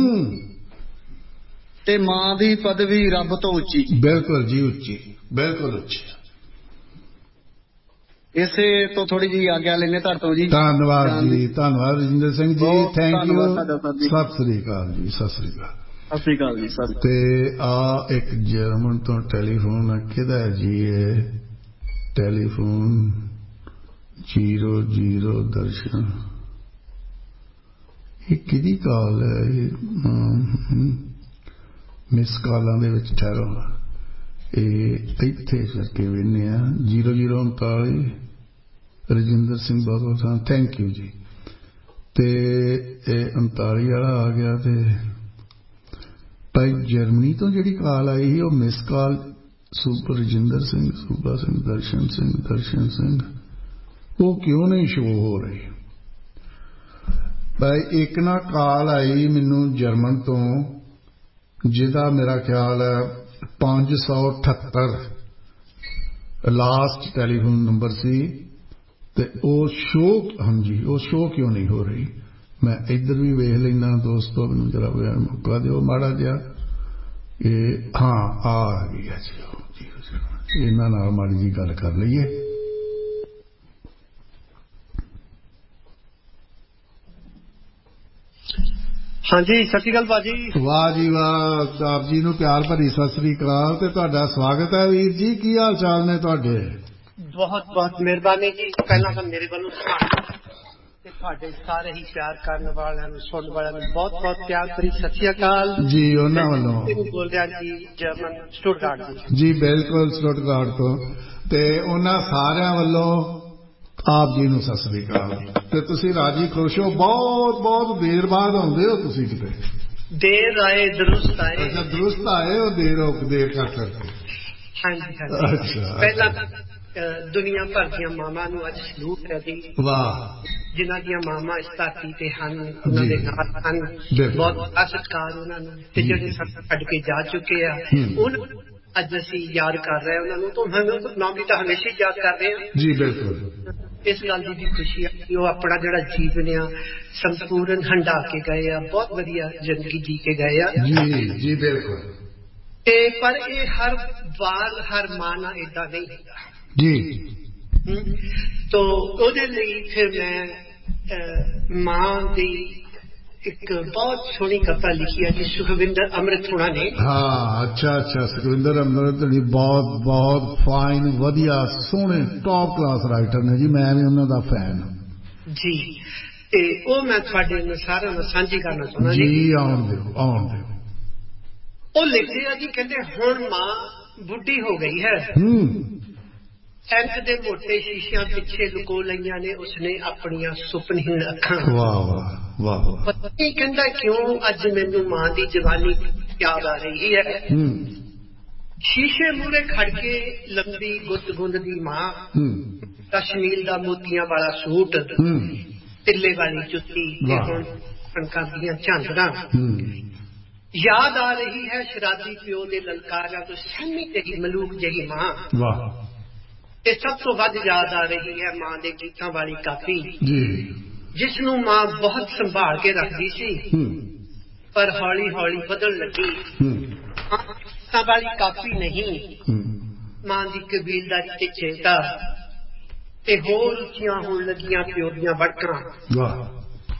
ਤੇ ਮਾਂ ਦੀ ਪਦਵੀ ਰੱਬ ਤੋਂ ਉੱਚੀ। ਬਿਲਕੁਲ ਜੀ, ਉੱਚੀ, ਬਿਲਕੁਲ ਉੱਚੀ। ਇਸੇ ਤੋਂ ਥੋੜੀ ਜਿਹੀ ਆਗਿਆ ਲੈਣੇ ਤੁਹਾਡੇ ਤੋਂ ਜੀ। ਧੰਨਵਾਦ ਜੀ, ਧੰਨਵਾਦ ਰਜਿੰਦਰ ਸਿੰਘ ਜੀ, ਥੈਂਕ ਯੂ। ਸਤਿ ਸ੍ਰੀ ਅਕਾਲ ਜੀ, ਸਤਿ ਸ੍ਰੀ ਅਕਾਲ। ਸਤਿ ਸ੍ਰੀ ਅਕਾਲ ਜੀ। ਸਰ ਤੇ ਆ ਇੱਕ ਜਰਮਨ ਤੋਂ ਟੈਲੀਫੋਨ ਕਿਹਦਾ ਜੀ? ਇਹ ਟੈਲੀਫੋਨ ਜੀਰੋ ਜੀਰੋ ਦਰਸ਼ਨ, ਇਹ ਕਿਹਦੀ ਕਾਲ ਹੈ? ਮਿਸ ਕਾਲਾਂ ਦੇ ਵਿੱਚ ਠਹਿਰੋ, ਇਹ ਇੱਥੇ ਕਰਕੇ ਵੇਖਦੇ ਆ। ਜੀਰੋ ਜੀਰੋ ਉਨਤਾਲੀ ਰਜਿੰਦਰ ਸਿੰਘ ਬਾਦਲ, ਥੈਂਕ ਯੂ ਜੀ। ਤੇ ਇਹ ਉਨਤਾਲੀ ਵਾਲਾ ਆ ਗਿਆ। ਤੇ ਭਾਈ ਜਰਮਨੀ ਤੋਂ ਜਿਹੜੀ ਕਾਲ ਆਈ ਸੀ, ਉਹ miss call super Rajinder Singh, ਸੂਬਾ ਸਿੰਘ, ਦਰਸ਼ਨ ਸਿੰਘ, ਦਰਸ਼ਨ ਸਿੰਘ, ਉਹ ਕਿਉਂ ਨਹੀਂ ਸ਼ੋ ਹੋ ਰਹੀ? ਭਾਈ ਇੱਕ ਨਾ ਕਾਲ ਆਈ ਮੈਨੂੰ ਜਰਮਨ ਤੋਂ, ਜਿਹਦਾ ਮੇਰਾ ਖਿਆਲ ਹੈ ਪੰਜ ਸੌ ਅਠੱਤਰ ਲਾਸਟ ਟੈਲੀਫੋਨ ਨੰਬਰ ਸੀ, ਤੇ ਉਹ ਸ਼ੋ, ਹਾਂਜੀ ਉਹ ਸ਼ੋ ਕਿਉਂ ਨਹੀਂ ਹੋ ਰਹੀ? ਮੈਂ ਇੱਧਰ ਵੀ ਵੇਖ ਲੈਣਾ ਦੋਸਤੋ, ਮੈਨੂੰ ਜਰਾ ਮੌਕਾ ਦਿਓ ਮਾੜਾ ਜਿਹਾ। ਇਹ ਹਾਂ ਆ ਗਈ ਹੈ ਜੀ, ਇਹਨਾਂ ਨਾਲ ਮਾੜੀ ਜੀ ਗੱਲ ਕਰ ਲਈਏ। ਹਾਂਜੀ, ਸਤਿ ਸ਼੍ਰੀ ਅਕਾਲ ਭਾਜੀ। ਵਾਹ ਜੀ ਵਾਹ, ਆਪ ਜੀ ਨੂੰ ਪਿਆਰ ਭਰੀ ਸਤਿ ਸ੍ਰੀ ਅਕਾਲ ਤੇ ਤੁਹਾਡਾ ਸਵਾਗਤ ਹੈ ਵੀਰ ਜੀ। ਕੀ ਹਾਲ ਚਾਲ ਨੇ ਤੁਹਾਡੇ? ਬਹੁਤ ਬਹੁਤ ਮਿਹਰਬਾਨੀ ਜੀ। ਪਹਿਲਾਂ ਤਾਂ ਮੇਰੇ ਵੱਲੋਂ ਤੇ ਤੁਹਾਡੇ ਸਾਰੇ ਹੀ ਪਿਆਰ ਕਰਨ ਵਾਲਿਆਂ ਨੂੰ, ਸੁਣਨ ਵਾਲਿਆਂ ਨੂੰ ਬਹੁਤ ਬਹੁਤ ਪਿਆਰ ਭਰੀ ਸਤਿ ਸ਼੍ਰੀ ਅਕਾਲ ਜੀ। ਉਹਨਾਂ ਵੱਲੋਂ ਬੋਲ ਰਿਹਾ ਜੀ, ਜਰਮਨ ਸਟੁਟਗਾਰਟ ਤੋਂ ਜੀ। ਬਿਲਕੁਲ, ਸਟੁਟਗਾਰਟ ਤੋਂ। ਤੇ ਉਹਨਾਂ ਸਾਰਿਆਂ ਵੱਲੋਂ ਆਪ ਜੀ ਨੂੰ ਸਤਿ ਸ੍ਰੀ ਅਕਾਲ। ਤੇ ਤੁਸੀਂ ਰਾਜੀ ਖੁਸ਼ ਹੋ? ਬਹੁਤ ਬਹੁਤ ਦੇਰ ਬਾਅਦ ਆਉਂਦੇ ਹੋ ਤੁਸੀਂ ਕਿਤੇ? ਦੇਰ ਆਏ ਦਰੁਸਤ ਆਏ। ਅੱਛਾ, ਦਰੁਸਤ ਆਏ ਹੋ, ਦੇਰ ਹੋ ਦੇਰ ਕਰ ਕਰਕੇ। ਹਾਂਜੀ ਹਾਂਜੀ। ਅੱਛਾ, ਪਹਿਲਾਂ ਦੁਨੀਆ ਭਰ ਦੀਆਂ ਮਾਵਾਂ ਨੂੰ ਅੱਜ ਸਲੂਟ ਹੈ ਜੀ। ਵਾਹ। ਜਿਨ੍ਹਾਂ ਦੀਆਂ ਮਾਵਾਂ ਇਸ ਧਰਤੀ ਤੇ ਹਨ, ਉਹਨਾਂ ਦੇ ਨਾਲ ਹਨ, ਬਹੁਤ ਸਤਿਕਾਰ ਉਹਨਾਂ ਨੂੰ। ਤੇ ਜਿਹੜੇ ਸਾਨੂੰ ਛੱਡ ਕੇ ਜਾ ਚੁੱਕੇ ਆ, ਉਹਨਾਂ ਅੱਜ ਅਸੀਂ ਯਾਦ ਕਰ ਰਹੇ ਉਹਨਾਂ ਨੂੰ, ਤਾਂ ਨਾਮ ਵੀ ਤਾਂ ਹਮੇਸ਼ਾ ਹੀ ਯਾਦ ਕਰ ਰਹੇ ਹਾਂ ਜੀ। ਬਿਲਕੁਲ, ਇਸ ਗੱਲ ਦੀ ਵੀ ਖੁਸ਼ੀ ਆ ਕਿ ਉਹ ਆਪਣਾ ਜਿਹੜਾ ਜੀਵਨ ਆ ਸੰਪੂਰਨ ਹੰਢਾ ਕੇ ਗਏ ਆ, ਬਹੁਤ ਵਧੀਆ ਜ਼ਿੰਦਗੀ ਜੀ ਕੇ ਗਏ ਆ ਜੀ। ਜੀ ਬਿਲਕੁਲ। ਤੇ ਪਰ ਇਹ ਹਰ ਵਾਰ ਹਰ ਮਾਂ ਨਾਲ ਏਦਾਂ ਨਹੀਂ ਹੁੰਦਾ ਜੀ। ਤੋ ਉਹਦੇ ਲਈ ਫਿਰ ਮੈਂ ਮਾਂ ਦੀ ਇੱਕ ਬਹੁਤ ਸੋਹਣੀ ਕਵਿਤਾ ਲਿਖੀ ਹੈ ਜੀ, ਸੁਖਵਿੰਦਰ ਅੰਮ੍ਰਿਤ ਹੋਣਾ ਨੇ। ਹਾਂ, ਅੱਛਾ ਅੱਛਾ, ਸੁਖਵਿੰਦਰ ਅੰਮ੍ਰਿਤ ਜੀ ਬਹੁਤ ਬਹੁਤ ਫਾਈਨ, ਵਧੀਆ, ਸੋਹਣੇ, ਟੌਪ ਕਲਾਸ ਰਾਈਟਰ ਨੇ ਜੀ। ਮੈਂ ਵੀ ਉਹਨਾਂ ਦਾ ਫੈਨ ਜੀ। ਤੇ ਉਹ ਮੈਂ ਤੁਹਾਡੇ ਨਾਲ ਸਾਰਿਆਂ ਨਾਲ ਸਾਂਝੀ ਕਰਨਾ ਚਾਹੁੰਦਾ ਜੀ। ਆਉਣ ਦਿਓ, ਆਉਣ ਦਿਓ। ਉਹ ਲਿਖਦੇ ਆ ਜੀ, ਕਹਿੰਦੇ ਹੁਣ ਮਾਂ ਬੁੱਢੀ ਹੋ ਗਈ ਹੈ, ਐਂਕ ਦੇ ਮੋਟੇ ਸ਼ੀਸ਼ਿਆਂ ਪਿੱਛੇ ਲੁਕੋ ਲਈਆਂ ਨੇ ਉਸਨੇ ਆਪਣੀਆਂ ਸੁਪਨਹੀਣ ਅੱਖਾਂ। ਵਾਹ ਵਾਹ ਵਾਹ। ਪਤਾ ਨਹੀਂ ਕਹਿੰਦਾ ਕਿਉਂ ਅੱਜ ਮੈਨੂੰ ਮਾਂ ਦੀ ਜਵਾਨੀ ਯਾਦ ਆ ਰਹੀ ਹੈ। ਸ਼ੀਸ਼ੇ ਮੂਹਰੇ ਖੜ ਕੇ ਲੰਬੀ ਗੁੱਤ ਗੁੰਦਦੀ ਮਾਂ, ਕਸ਼ਮੀਰ ਦਾ ਮੋਤੀਆਂ ਵਾਲਾ ਸੂਟ, ਤਿੱਲੇ ਵਾਲੀ ਜੁੱਤੀ ਤੇ ਹੁਣ ਕਣਕਾਂ ਦੀਆਂ ਝਾਂਜਰਾਂ। ਯਾਦ ਆ ਰਹੀ ਹੈ ਸ਼ਰਾਬੀ ਪਿਓ ਦੇ ਲਲਕਾਰਿਆਂ ਤੋਂ ਸਹਿਮੀ ਜਿਹੀ ਮਲੂਕ ਜਿਹੀ ਮਾਂ। ਵਾਹ। ਤੇ ਸਭ ਤੋਂ ਵੱਧ ਯਾਦ ਆ ਰਹੀ ਹੈ ਮਾਂ ਦੇ ਗੀਤਾਂ ਵਾਲੀ ਕਾਪੀ, ਜਿਸ ਨੂੰ ਮਾਂ ਬਹੁਤ ਸੰਭਾਲ ਕੇ ਰੱਖਦੀ ਸੀ, ਪਰ ਹੌਲੀ ਹੌਲੀ ਬਦਲਣ ਲੱਗੀ। ਗੀਤਾਂ ਵਾਲੀ ਕਾਪੀ ਨਹੀਂ, ਮਾਂ ਦੀ ਕਬੀਲਦਾਰੀ ਤੇ ਚਿੰਤਾ, ਤੇ ਹੋਰ ਉੱਚੀਆਂ ਹੋਣ ਲੱਗੀਆਂ ਪਿਓ ਦੀਆਂ ਵੜਕਾਂ।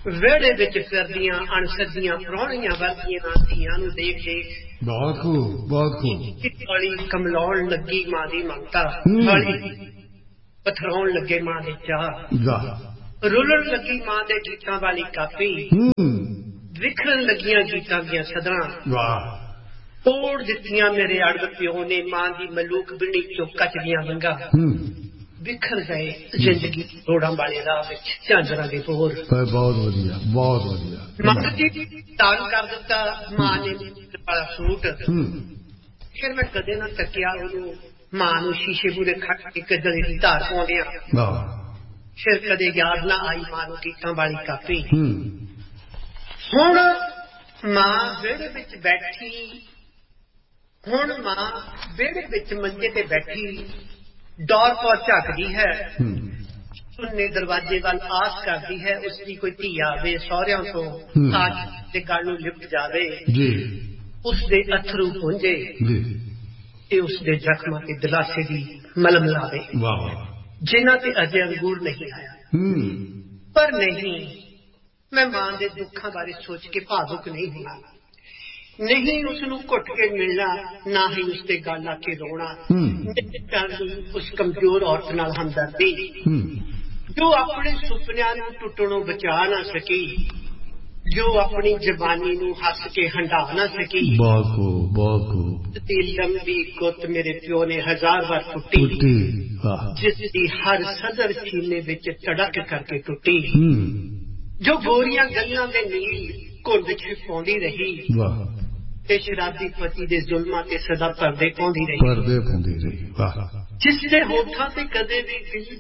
ਵਿਹੜੇ ਵਿੱਚ ਫਿਰਦੀਆਂ ਅਣਸੱਜੀਆਂ ਪ੍ਰਾਹੁਣੀਆਂ ਵਰਗੀਆਂ ਧੀਆਂ ਨੂੰ ਦੇਖ ਦੇਖ ਬਹੁਤ ਖੂਬ ਬਹੁਤ ਖੂਬ ਕਾਲੀ ਕਮਲਾਉਣ ਲੱਗੀ ਮਾਂ ਦੀ ਮਮਤਾ, ਕਾਲੀ ਪਥਰਾਉਣ ਲੱਗੇ ਮਾਂ ਦੇ ਚਾਹ, ਰੁਲਣ ਲੱਗੀ ਮਾਂ ਦੇ ਗੀਤਾਂ ਵਾਲੀ ਕਾਪੀ, ਵਿਖਰਨ ਲੱਗੀਆਂ ਗੀਤਾਂ ਦੀਆਂ ਸਦਰਾਂ, ਤੋੜ ਦਿੱਤੀਆਂ ਮੇਰੇ ਅੜਬ ਪਿਓ ਨੇ ਮਾਂ ਦੀ ਮਲੂਕ ਬਿਣੀ ਚੋਂ ਕੱਚ ਦੀਆਂ ਵੰਗਾਂ, ਵਿਖਰ ਗਏ ਜ਼ਿੰਦਗੀ ਤੋੜਾਂ ਵਾਲੇ ਰਾਹ ਵਿੱਚ ਝਾਂਜਰਾਂ ਦੇ ਬੋਰ। ਬਹੁਤ ਵਧੀਆ ਬਹੁਤ ਵਧੀਆ। ਮੰਗ ਜੀ ਤਾਨ ਕਰ ਦਿੱਤਾ ਮਾਂ ਨੇ ਵਾਲਾ ਸੂਟ, ਫਿਰ ਮੈਂ ਕਦੇ ਨਾ ਤੱਕਿਆ ਉਹਨੂੰ ਮਾਂ ਨੂੰ ਸ਼ੀਸ਼ੇ ਮੂਹਰੇ ਖੜ ਕੇ ਗਲੇ ਦੀ ਧਾਰ ਪਾਉਂਦਿਆਂ, ਫਿਰ ਕਦੇ ਯਾਦ ਨਾ ਆਈ ਮਾਂ ਨੂੰ ਗੀਤਾਂ ਵਾਲੀ ਕਾਪੀ। ਹੁਣ ਮਾਂ ਵਿਹੜੇ ਵਿੱਚ ਬੈਠੀ, ਹੁਣ ਮਾਂ ਵਿਹੜੇ ਵਿੱਚ ਮੰਜੇ ਤੇ ਬੈਠੀ ਦੌਰ ਪੌਰ ਝਾਕਦੀ ਹੈ, ਸੁੰਨੇ ਦਰਵਾਜ਼ੇ ਵੱਲ ਆਸ ਕਰਦੀ ਹੈ ਉਸਦੀ ਕੋਈ ਧੀ ਆਵੇ ਸਹੁਰਿਆਂ ਤੋਂ ਤਾਜ ਦੇ ਗਲ ਨੂੰ ਲਿਪਟ ਜਾਵੇ, ਉਸਦੇ ਅਥਰੂ ਪੁੰਝੇ ਤੇ ਉਸਦੇ ਜ਼ਖਮਾਂ ਤੇ ਦਿਲਾਸੇ ਦੀ ਮਲਮ ਲਾਵੇ ਜਿਨ੍ਹਾਂ ਤੇ ਅਜੇ ਅੰਗੂਰ ਨਹੀਂ ਆਇਆ। ਪਰ ਨਹੀਂ, ਮੈਂ ਮਾਂ ਦੇ ਦੁੱਖਾਂ ਬਾਰੇ ਸੋਚ ਕੇ ਭਾਵੁਕ ਨਹੀਂ ਹੋਣਾ, ਨਹੀਂ ਉਸਨੂੰ ਘੁੱਟ ਕੇ ਮਿਲਣਾ, ਨਾ ਹੀ ਉਸਦੇ ਗੱਲ ਆ ਕੇ ਰੋਣਾ, ਉਸ ਕਮਜ਼ੋਰ ਔਰਤ ਨਾਲ ਹਮਦਰਦੀ ਜੋ ਆਪਣੇ ਸੁਪਨਿਆਂ ਨੂੰ ਟੁੱਟਣੋਂ ਬਚਾ ਨਾ ਸਕੀ, ਜੋ ਆਪਣੀ ਜ਼ਬਾਨੀ ਨੂੰ ਹੱਸ ਕੇ ਹੰਢਾ ਨਾ ਸਕੀ। ਬਹੁਤ ਖੂਬ ਬਹੁਤ ਖੂਬ। ਤੇ ਲੰਬੀ ਗੁੱਤ ਮੇਰੇ ਪਿਓ ਨੇ ਹਜ਼ਾਰ ਵਾਰ ਟੁੱਟੀ, ਜਿਸ ਦੀ ਹਰ ਸਦਰ ਸੀਨੇ ਵਿੱਚ ਧੜਕ ਕਰਕੇ ਟੁੱਟੀ, ਜੋ ਗੋਰੀਆਂ ਗੱਲਾਂ ਦੇ ਨੀਲ ਘੁੰਡ ਚ ਪਾਉਂਦੀ ਰਹੀ ਤੇ ਸ਼ਰਾਬੀ ਪਤੀ ਦੇ ਜ਼ੁਲਮਾਂ ਤੇ ਸਦਾ ਪਰਦੇ ਪਾਉਂਦੀ ਰਹੀ, ਪਰਦੇ ਪਾਉਂਦੀ ਰਹੀ। ਵਾਹ। ਜਿਸ ਦੇ ਹੋਠਾਂ ਤੇ ਕਦੇ ਵੀ ਦਿਲ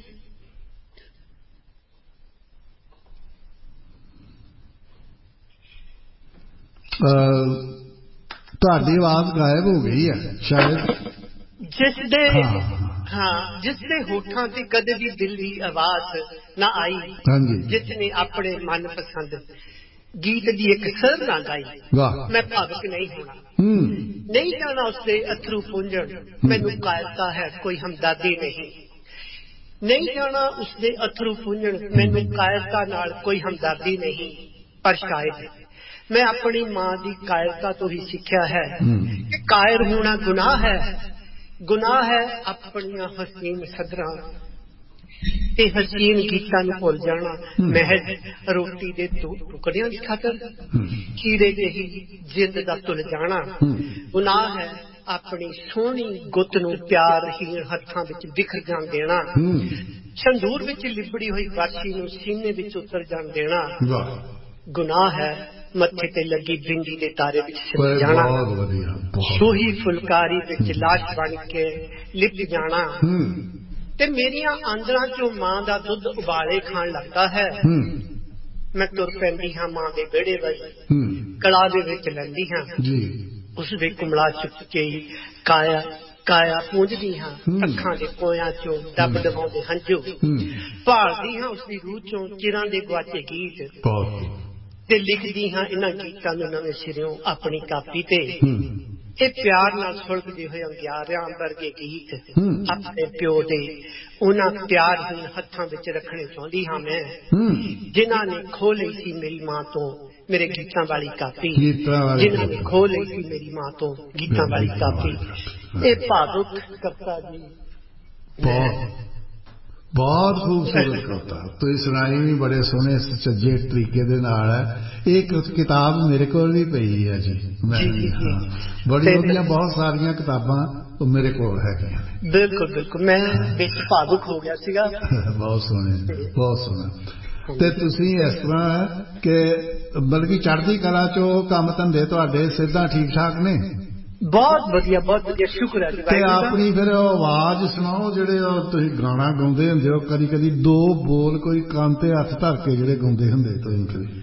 ਤੁਹਾਡੀ ਆਵਾਜ਼ ਗਾਇਬ ਹੋ ਗਈ ਹੈ ਸ਼ਾਇਦ। ਜਿਸ ਦੇ ਹਾਂ ਜਿਸ ਦੇ ਹੋਠਾਂ ਤੇ ਕਦੇ ਵੀ ਦਿਲ ਦੀ ਆਵਾਜ਼ ਨਾ ਆਈ, ਜਿਸ ਨੇ ਆਪਣੇ ਮਨਪਸੰਦ ਗੀਤ ਦੀ ਇੱਕ ਸਰ ਨਾ ਗਾਈ, ਮੈਂ ਭਾਵੁਕ ਨਹੀਂ ਹੋਣਾ, ਨਹੀਂ ਜਾਣਾ ਉਸਦੇ ਅਥਰੂ ਪੁੰਝਣ, ਮੈਨੂੰ ਕਾਇਰਤਾ ਹੈ ਕੋਈ ਹਮਦਰਦੀ ਨਹੀਂ, ਨਹੀਂ ਜਾਣਾ ਉਸਦੇ ਅਥਰੂ ਪੁੰਝਣ, ਮੈਨੂੰ ਕਾਇਰਤਾ ਨਾਲ ਕੋਈ ਹਮਦਰਦੀ ਨਹੀਂ। ਪਰ ਸ਼ਾਇਦ ਮੈਂ ਆਪਣੀ ਮਾਂ ਦੀ ਕਾਇਰਤਾ ਤੋਂ ਹੀ ਸਿੱਖਿਆ ਹੈ ਕਿ ਕਾਇਰ ਹੋਣਾ ਗੁਨਾਹ ਹੈ, ਗੁਨਾਹ ਹੈ ਆਪਣੀਆਂ ਹਸੀਨ ਸਦਰਾਂ ਤੇ ਹਸੀਨ ਗੀਤਾਂ ਨੂੰ ਭੁੱਲ ਜਾਣਾ ਮਹਿਜ ਰੋਟੀ ਦੇ ਦੋ ਟੁਕੜਿਆਂ ਦੀ ਖਾਤਰ, ਖੀਰੇ ਜਿਹੀ ਜਿੰਦ ਦਾ ਤੁਲ ਜਾਣਾ। ਗੁਨਾਹ ਹੈ ਆਪਣੀ ਸੋਹਣੀ ਗੁੱਤ ਨੂੰ ਪਿਆਰਹੀਣ ਹੱਥਾਂ ਵਿੱਚ ਬਿਖਰ ਜਾਣ ਦੇਣਾ, ਸੰਦੂਰ ਵਿੱਚ ਲਿਬੜੀ ਹੋਈ ਬਾਛੀ ਨੂੰ ਸੀਨੇ ਵਿੱਚ ਉਤਰ ਜਾਣ ਦੇਣਾ। ਗੁਨਾਹ ਹੈ ਮੱਥੇ ਤੇ ਲੱਗੀ ਬਿੰਦੀ ਦੇ ਤਾਰੇ ਵਿੱਚ ਸਿਰ ਜਾਣਾ, ਸੂਹੀ ਫੁਲਕਾਰੀ ਵਿੱਚ ਲਾਸ਼ ਬਣ ਕੇ ਲਿਪਟ ਜਾਣਾ, ਤੇ ਮੇਰੀਆਂ ਆਂਦਰਾਂ ਚੋਂ ਮਾਂ ਦਾ ਦੁੱਧ ਉਬਾਲੇ ਖਾਣ ਲੱਗਦਾ ਹੈ। ਮੈਂ ਤੁਰ ਪੈਂਦੀ ਹਾਂ ਮਾਂ ਦੇ ਵਿਹੜੇ ਵੱਲ, ਕਲਾ ਦੇ ਵਿੱਚ ਲੈਂਦੀ ਹਾਂ ਉਸ ਦੇ ਕੁਮਲਾ ਚੁੱਕ ਕੇ ਕਾਇਆ ਕਾਇਆ ਪੂੰਝਦੀ ਹਾਂ, ਅੱਖਾਂ ਦੇ ਕੋਇਆਂ ਚੋਂ ਦੱਬ ਦਬਾਉਂਦੇ ਹੰਝੂ, ਭਾਲਦੀ ਹਾਂ ਉਸਦੀ ਰੂਹ ਚੋਂ ਚਿਰਾਂ ਦੇ ਗੁਆਚੇ ਗੀਤ, ਤੇ ਲਿਖਦੀ ਹਾਂ ਇਹਨਾਂ ਗੀਤਾਂ ਨੂੰ ਨਵੇਂ ਸਿਰਿਓਂ ਆਪਣੀ ਕਾਪੀ ਤੇ। ਇਹ ਪਿਆਰ ਨਾਲ ਸੁਲਗਦੇ ਹੋਏ ਅੰਗਿਆਰਿਆਂ ਵਰਗੇ ਗੀਤ ਆਪਣੇ ਪਿਓ ਦੇ ਉਹਨਾਂ ਪਿਆਰਹੀਣ ਹੱਥਾਂ ਵਿੱਚ ਰੱਖਣੇ ਚਾਹੁੰਦੀ ਹਾਂ ਮੈਂ, ਜਿਨ੍ਹਾਂ ਨੇ ਖੋਹ ਲਈ ਸੀ ਮੇਰੀ ਮਾਂ ਤੋਂ ਮੇਰੇ ਗੀਤਾਂ ਵਾਲੀ ਕਾਪੀ, ਜਿਨ੍ਹਾਂ ਨੇ ਖੋਹ ਲਈ ਸੀ ਮੇਰੀ ਮਾਂ ਤੋਂ ਗੀਤਾਂ ਵਾਲੀ ਕਾਪੀ। ਇਹ ਭਾਵੁਕ ਕਵਿਤਾ ਜੀ ਬਹੁਤ ਖੂਬਸੂਰਤ ਕਵਿਤਾ ਤੁਸੀਂ ਸੁਣਾਈ ਵੀ ਬੜੇ ਸੋਹਣੇ ਸੱਜੇ ਤਰੀਕੇ ਦੇ ਨਾਲ ਹੈ। ਇਹ ਕਿਤਾਬ ਮੇਰੇ ਕੋਲ ਵੀ ਪਈ ਹੈ ਜੀ, ਮੈਂ ਬੜੀ ਵਧੀਆ ਬਹੁਤ ਸਾਰੀਆਂ ਕਿਤਾਬਾਂ ਮੇਰੇ ਕੋਲ ਹੈਗੀਆਂ। ਬਿਲਕੁਲ ਬਿਲਕੁਲ, ਮੈਂ ਵਿੱਚ ਭਾਵੁਕ ਹੋ ਗਿਆ ਸੀਗਾ। ਬਹੁਤ ਸੋਹਣੇ ਬਹੁਤ ਸੋਹਣਾ। ਤੇ ਤੁਸੀਂ ਇਸ ਤਰ੍ਹਾਂ ਕਿ ਬਲਕਿ ਚੜ੍ਹਦੀ ਕਲਾ ਚੋਂ ਕੰਮ ਧੰਦੇ ਤੁਹਾਡੇ ਸਿੱਧਾ ਠੀਕ ਠਾਕ ਨੇ? ਬਹੁਤ ਵਧੀਆ ਬਹੁਤ ਵਧੀਆ, ਸ਼ੁਕਰ ਹੈ ਜੀ। ਤੇ ਆਪਣੀ ਫਿਰ ਆਵਾਜ਼ ਸੁਣਾਓ, ਜਿਹੜੇ ਤੁਸੀਂ ਗਾਣਾ ਗਾਉਂਦੇ ਹੁੰਦੇ ਹੋ, ਕਦੀ ਕਦੀ ਦੋ ਬੋਲ ਕੋਈ ਕੰਨ ਤੇ ਹੱਥ ਧਰ ਕੇ ਜਿਹੜੇ ਗਾਉਂਦੇ ਹੁੰਦੇ ਤੁਸੀਂ, ਕਦੀ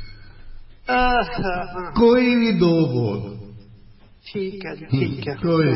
ਕੋਈ ਵੀ ਦੋ ਬੋਲ। ਠੀਕ ਹੈ ਜੀ ਠੀਕ ਹੈ। ਕੋਈ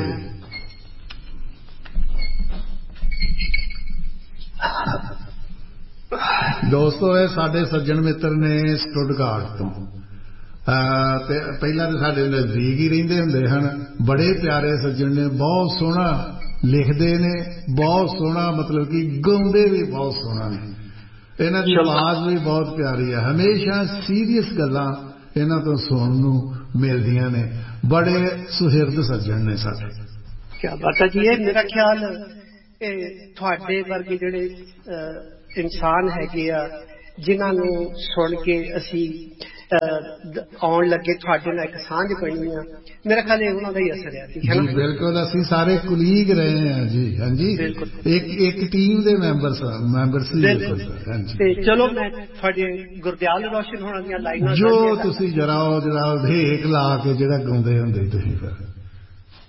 ਦੋਸਤੋ ਇਹ ਸਾਡੇ ਸੱਜਣ ਮਿੱਤਰ ਨੇ ਸਟੁੱਟਗਾਰਟ ਤੋਂ, ਤੇ ਪਹਿਲਾਂ ਤਾਂ ਸਾਡੇ ਨਜ਼ਦੀਕ ਹੀ ਰਹਿੰਦੇ ਹੁੰਦੇ ਹਨ, ਬੜੇ ਪਿਆਰੇ ਸੱਜਣ ਨੇ, ਬਹੁਤ ਸੋਹਣਾ ਲਿਖਦੇ ਨੇ, ਬਹੁਤ ਸੋਹਣਾ ਮਤਲਬ ਕਿ ਗਾਉਂਦੇ ਵੀ ਬਹੁਤ ਸੋਹਣਾ ਨੇ। ਇਹਨਾਂ ਦੀ ਆਵਾਜ਼ ਵੀ ਬਹੁਤ ਪਿਆਰੀ ਹੈ। ਹਮੇਸ਼ਾ ਸੀਰੀਅਸ ਗੱਲਾਂ ਇਹਨਾਂ ਤੋਂ ਸੁਣਨ ਨੂੰ ਮਿਲਦੀਆਂ ਨੇ। ਬੜੇ ਸੁਹਿਰਦ ਸੱਜਣ ਨੇ ਸਾਡੇ। ਕਿਆ ਬਾਤ ਹੈ ਜੀ। ਇਹ ਮੇਰਾ ਖਿਆਲ ਤੁਹਾਡੇ ਵਰਗੇ ਜਿਹੜੇ ਇਨਸਾਨ ਹੈਗੇ ਆ ਜਿਨ੍ਹਾਂ ਨੂੰ ਸੁਣ ਕੇ ਅਸੀਂ ਆਉਣ ਲੱਗੇ ਤੁਹਾਡੇ ਨਾਲ ਇੱਕ ਸਾਂਝ ਬਣੀ ਆ, ਮੇਰਾ ਖਿਆਲ ਇਹ ਉਹਨਾਂ ਦਾ ਹੀ ਅਸਰ ਹੈ ਜੀ। ਬਿਲਕੁਲ, ਅਸੀਂ ਸਾਰੇ ਕੁਲੀਗ ਰਹੇ ਹਾਂ ਜੀ। ਹਾਂਜੀ, ਇੱਕ ਇੱਕ ਟੀਮ ਦੇ ਮੈਂਬਰ ਮੈਂਬਰ ਸੀ। ਤੇ ਚਲੋ ਮੈਂ ਤੁਹਾਡੇ ਗੁਰਦਿਆਲ ਰੋਸ਼ਨ ਹੋਣਾ ਦੀਆਂ ਲਾਈਨਾਂ ਜੋ ਤੁਸੀਂ ਜਰਾਓ ਜਰਾਓ ਢੇਕ ਲਾ ਕੇ ਜਿਹੜਾ ਗਾਉਂਦੇ ਹੁੰਦੇ ਤੁਸੀਂ ਫਿਰ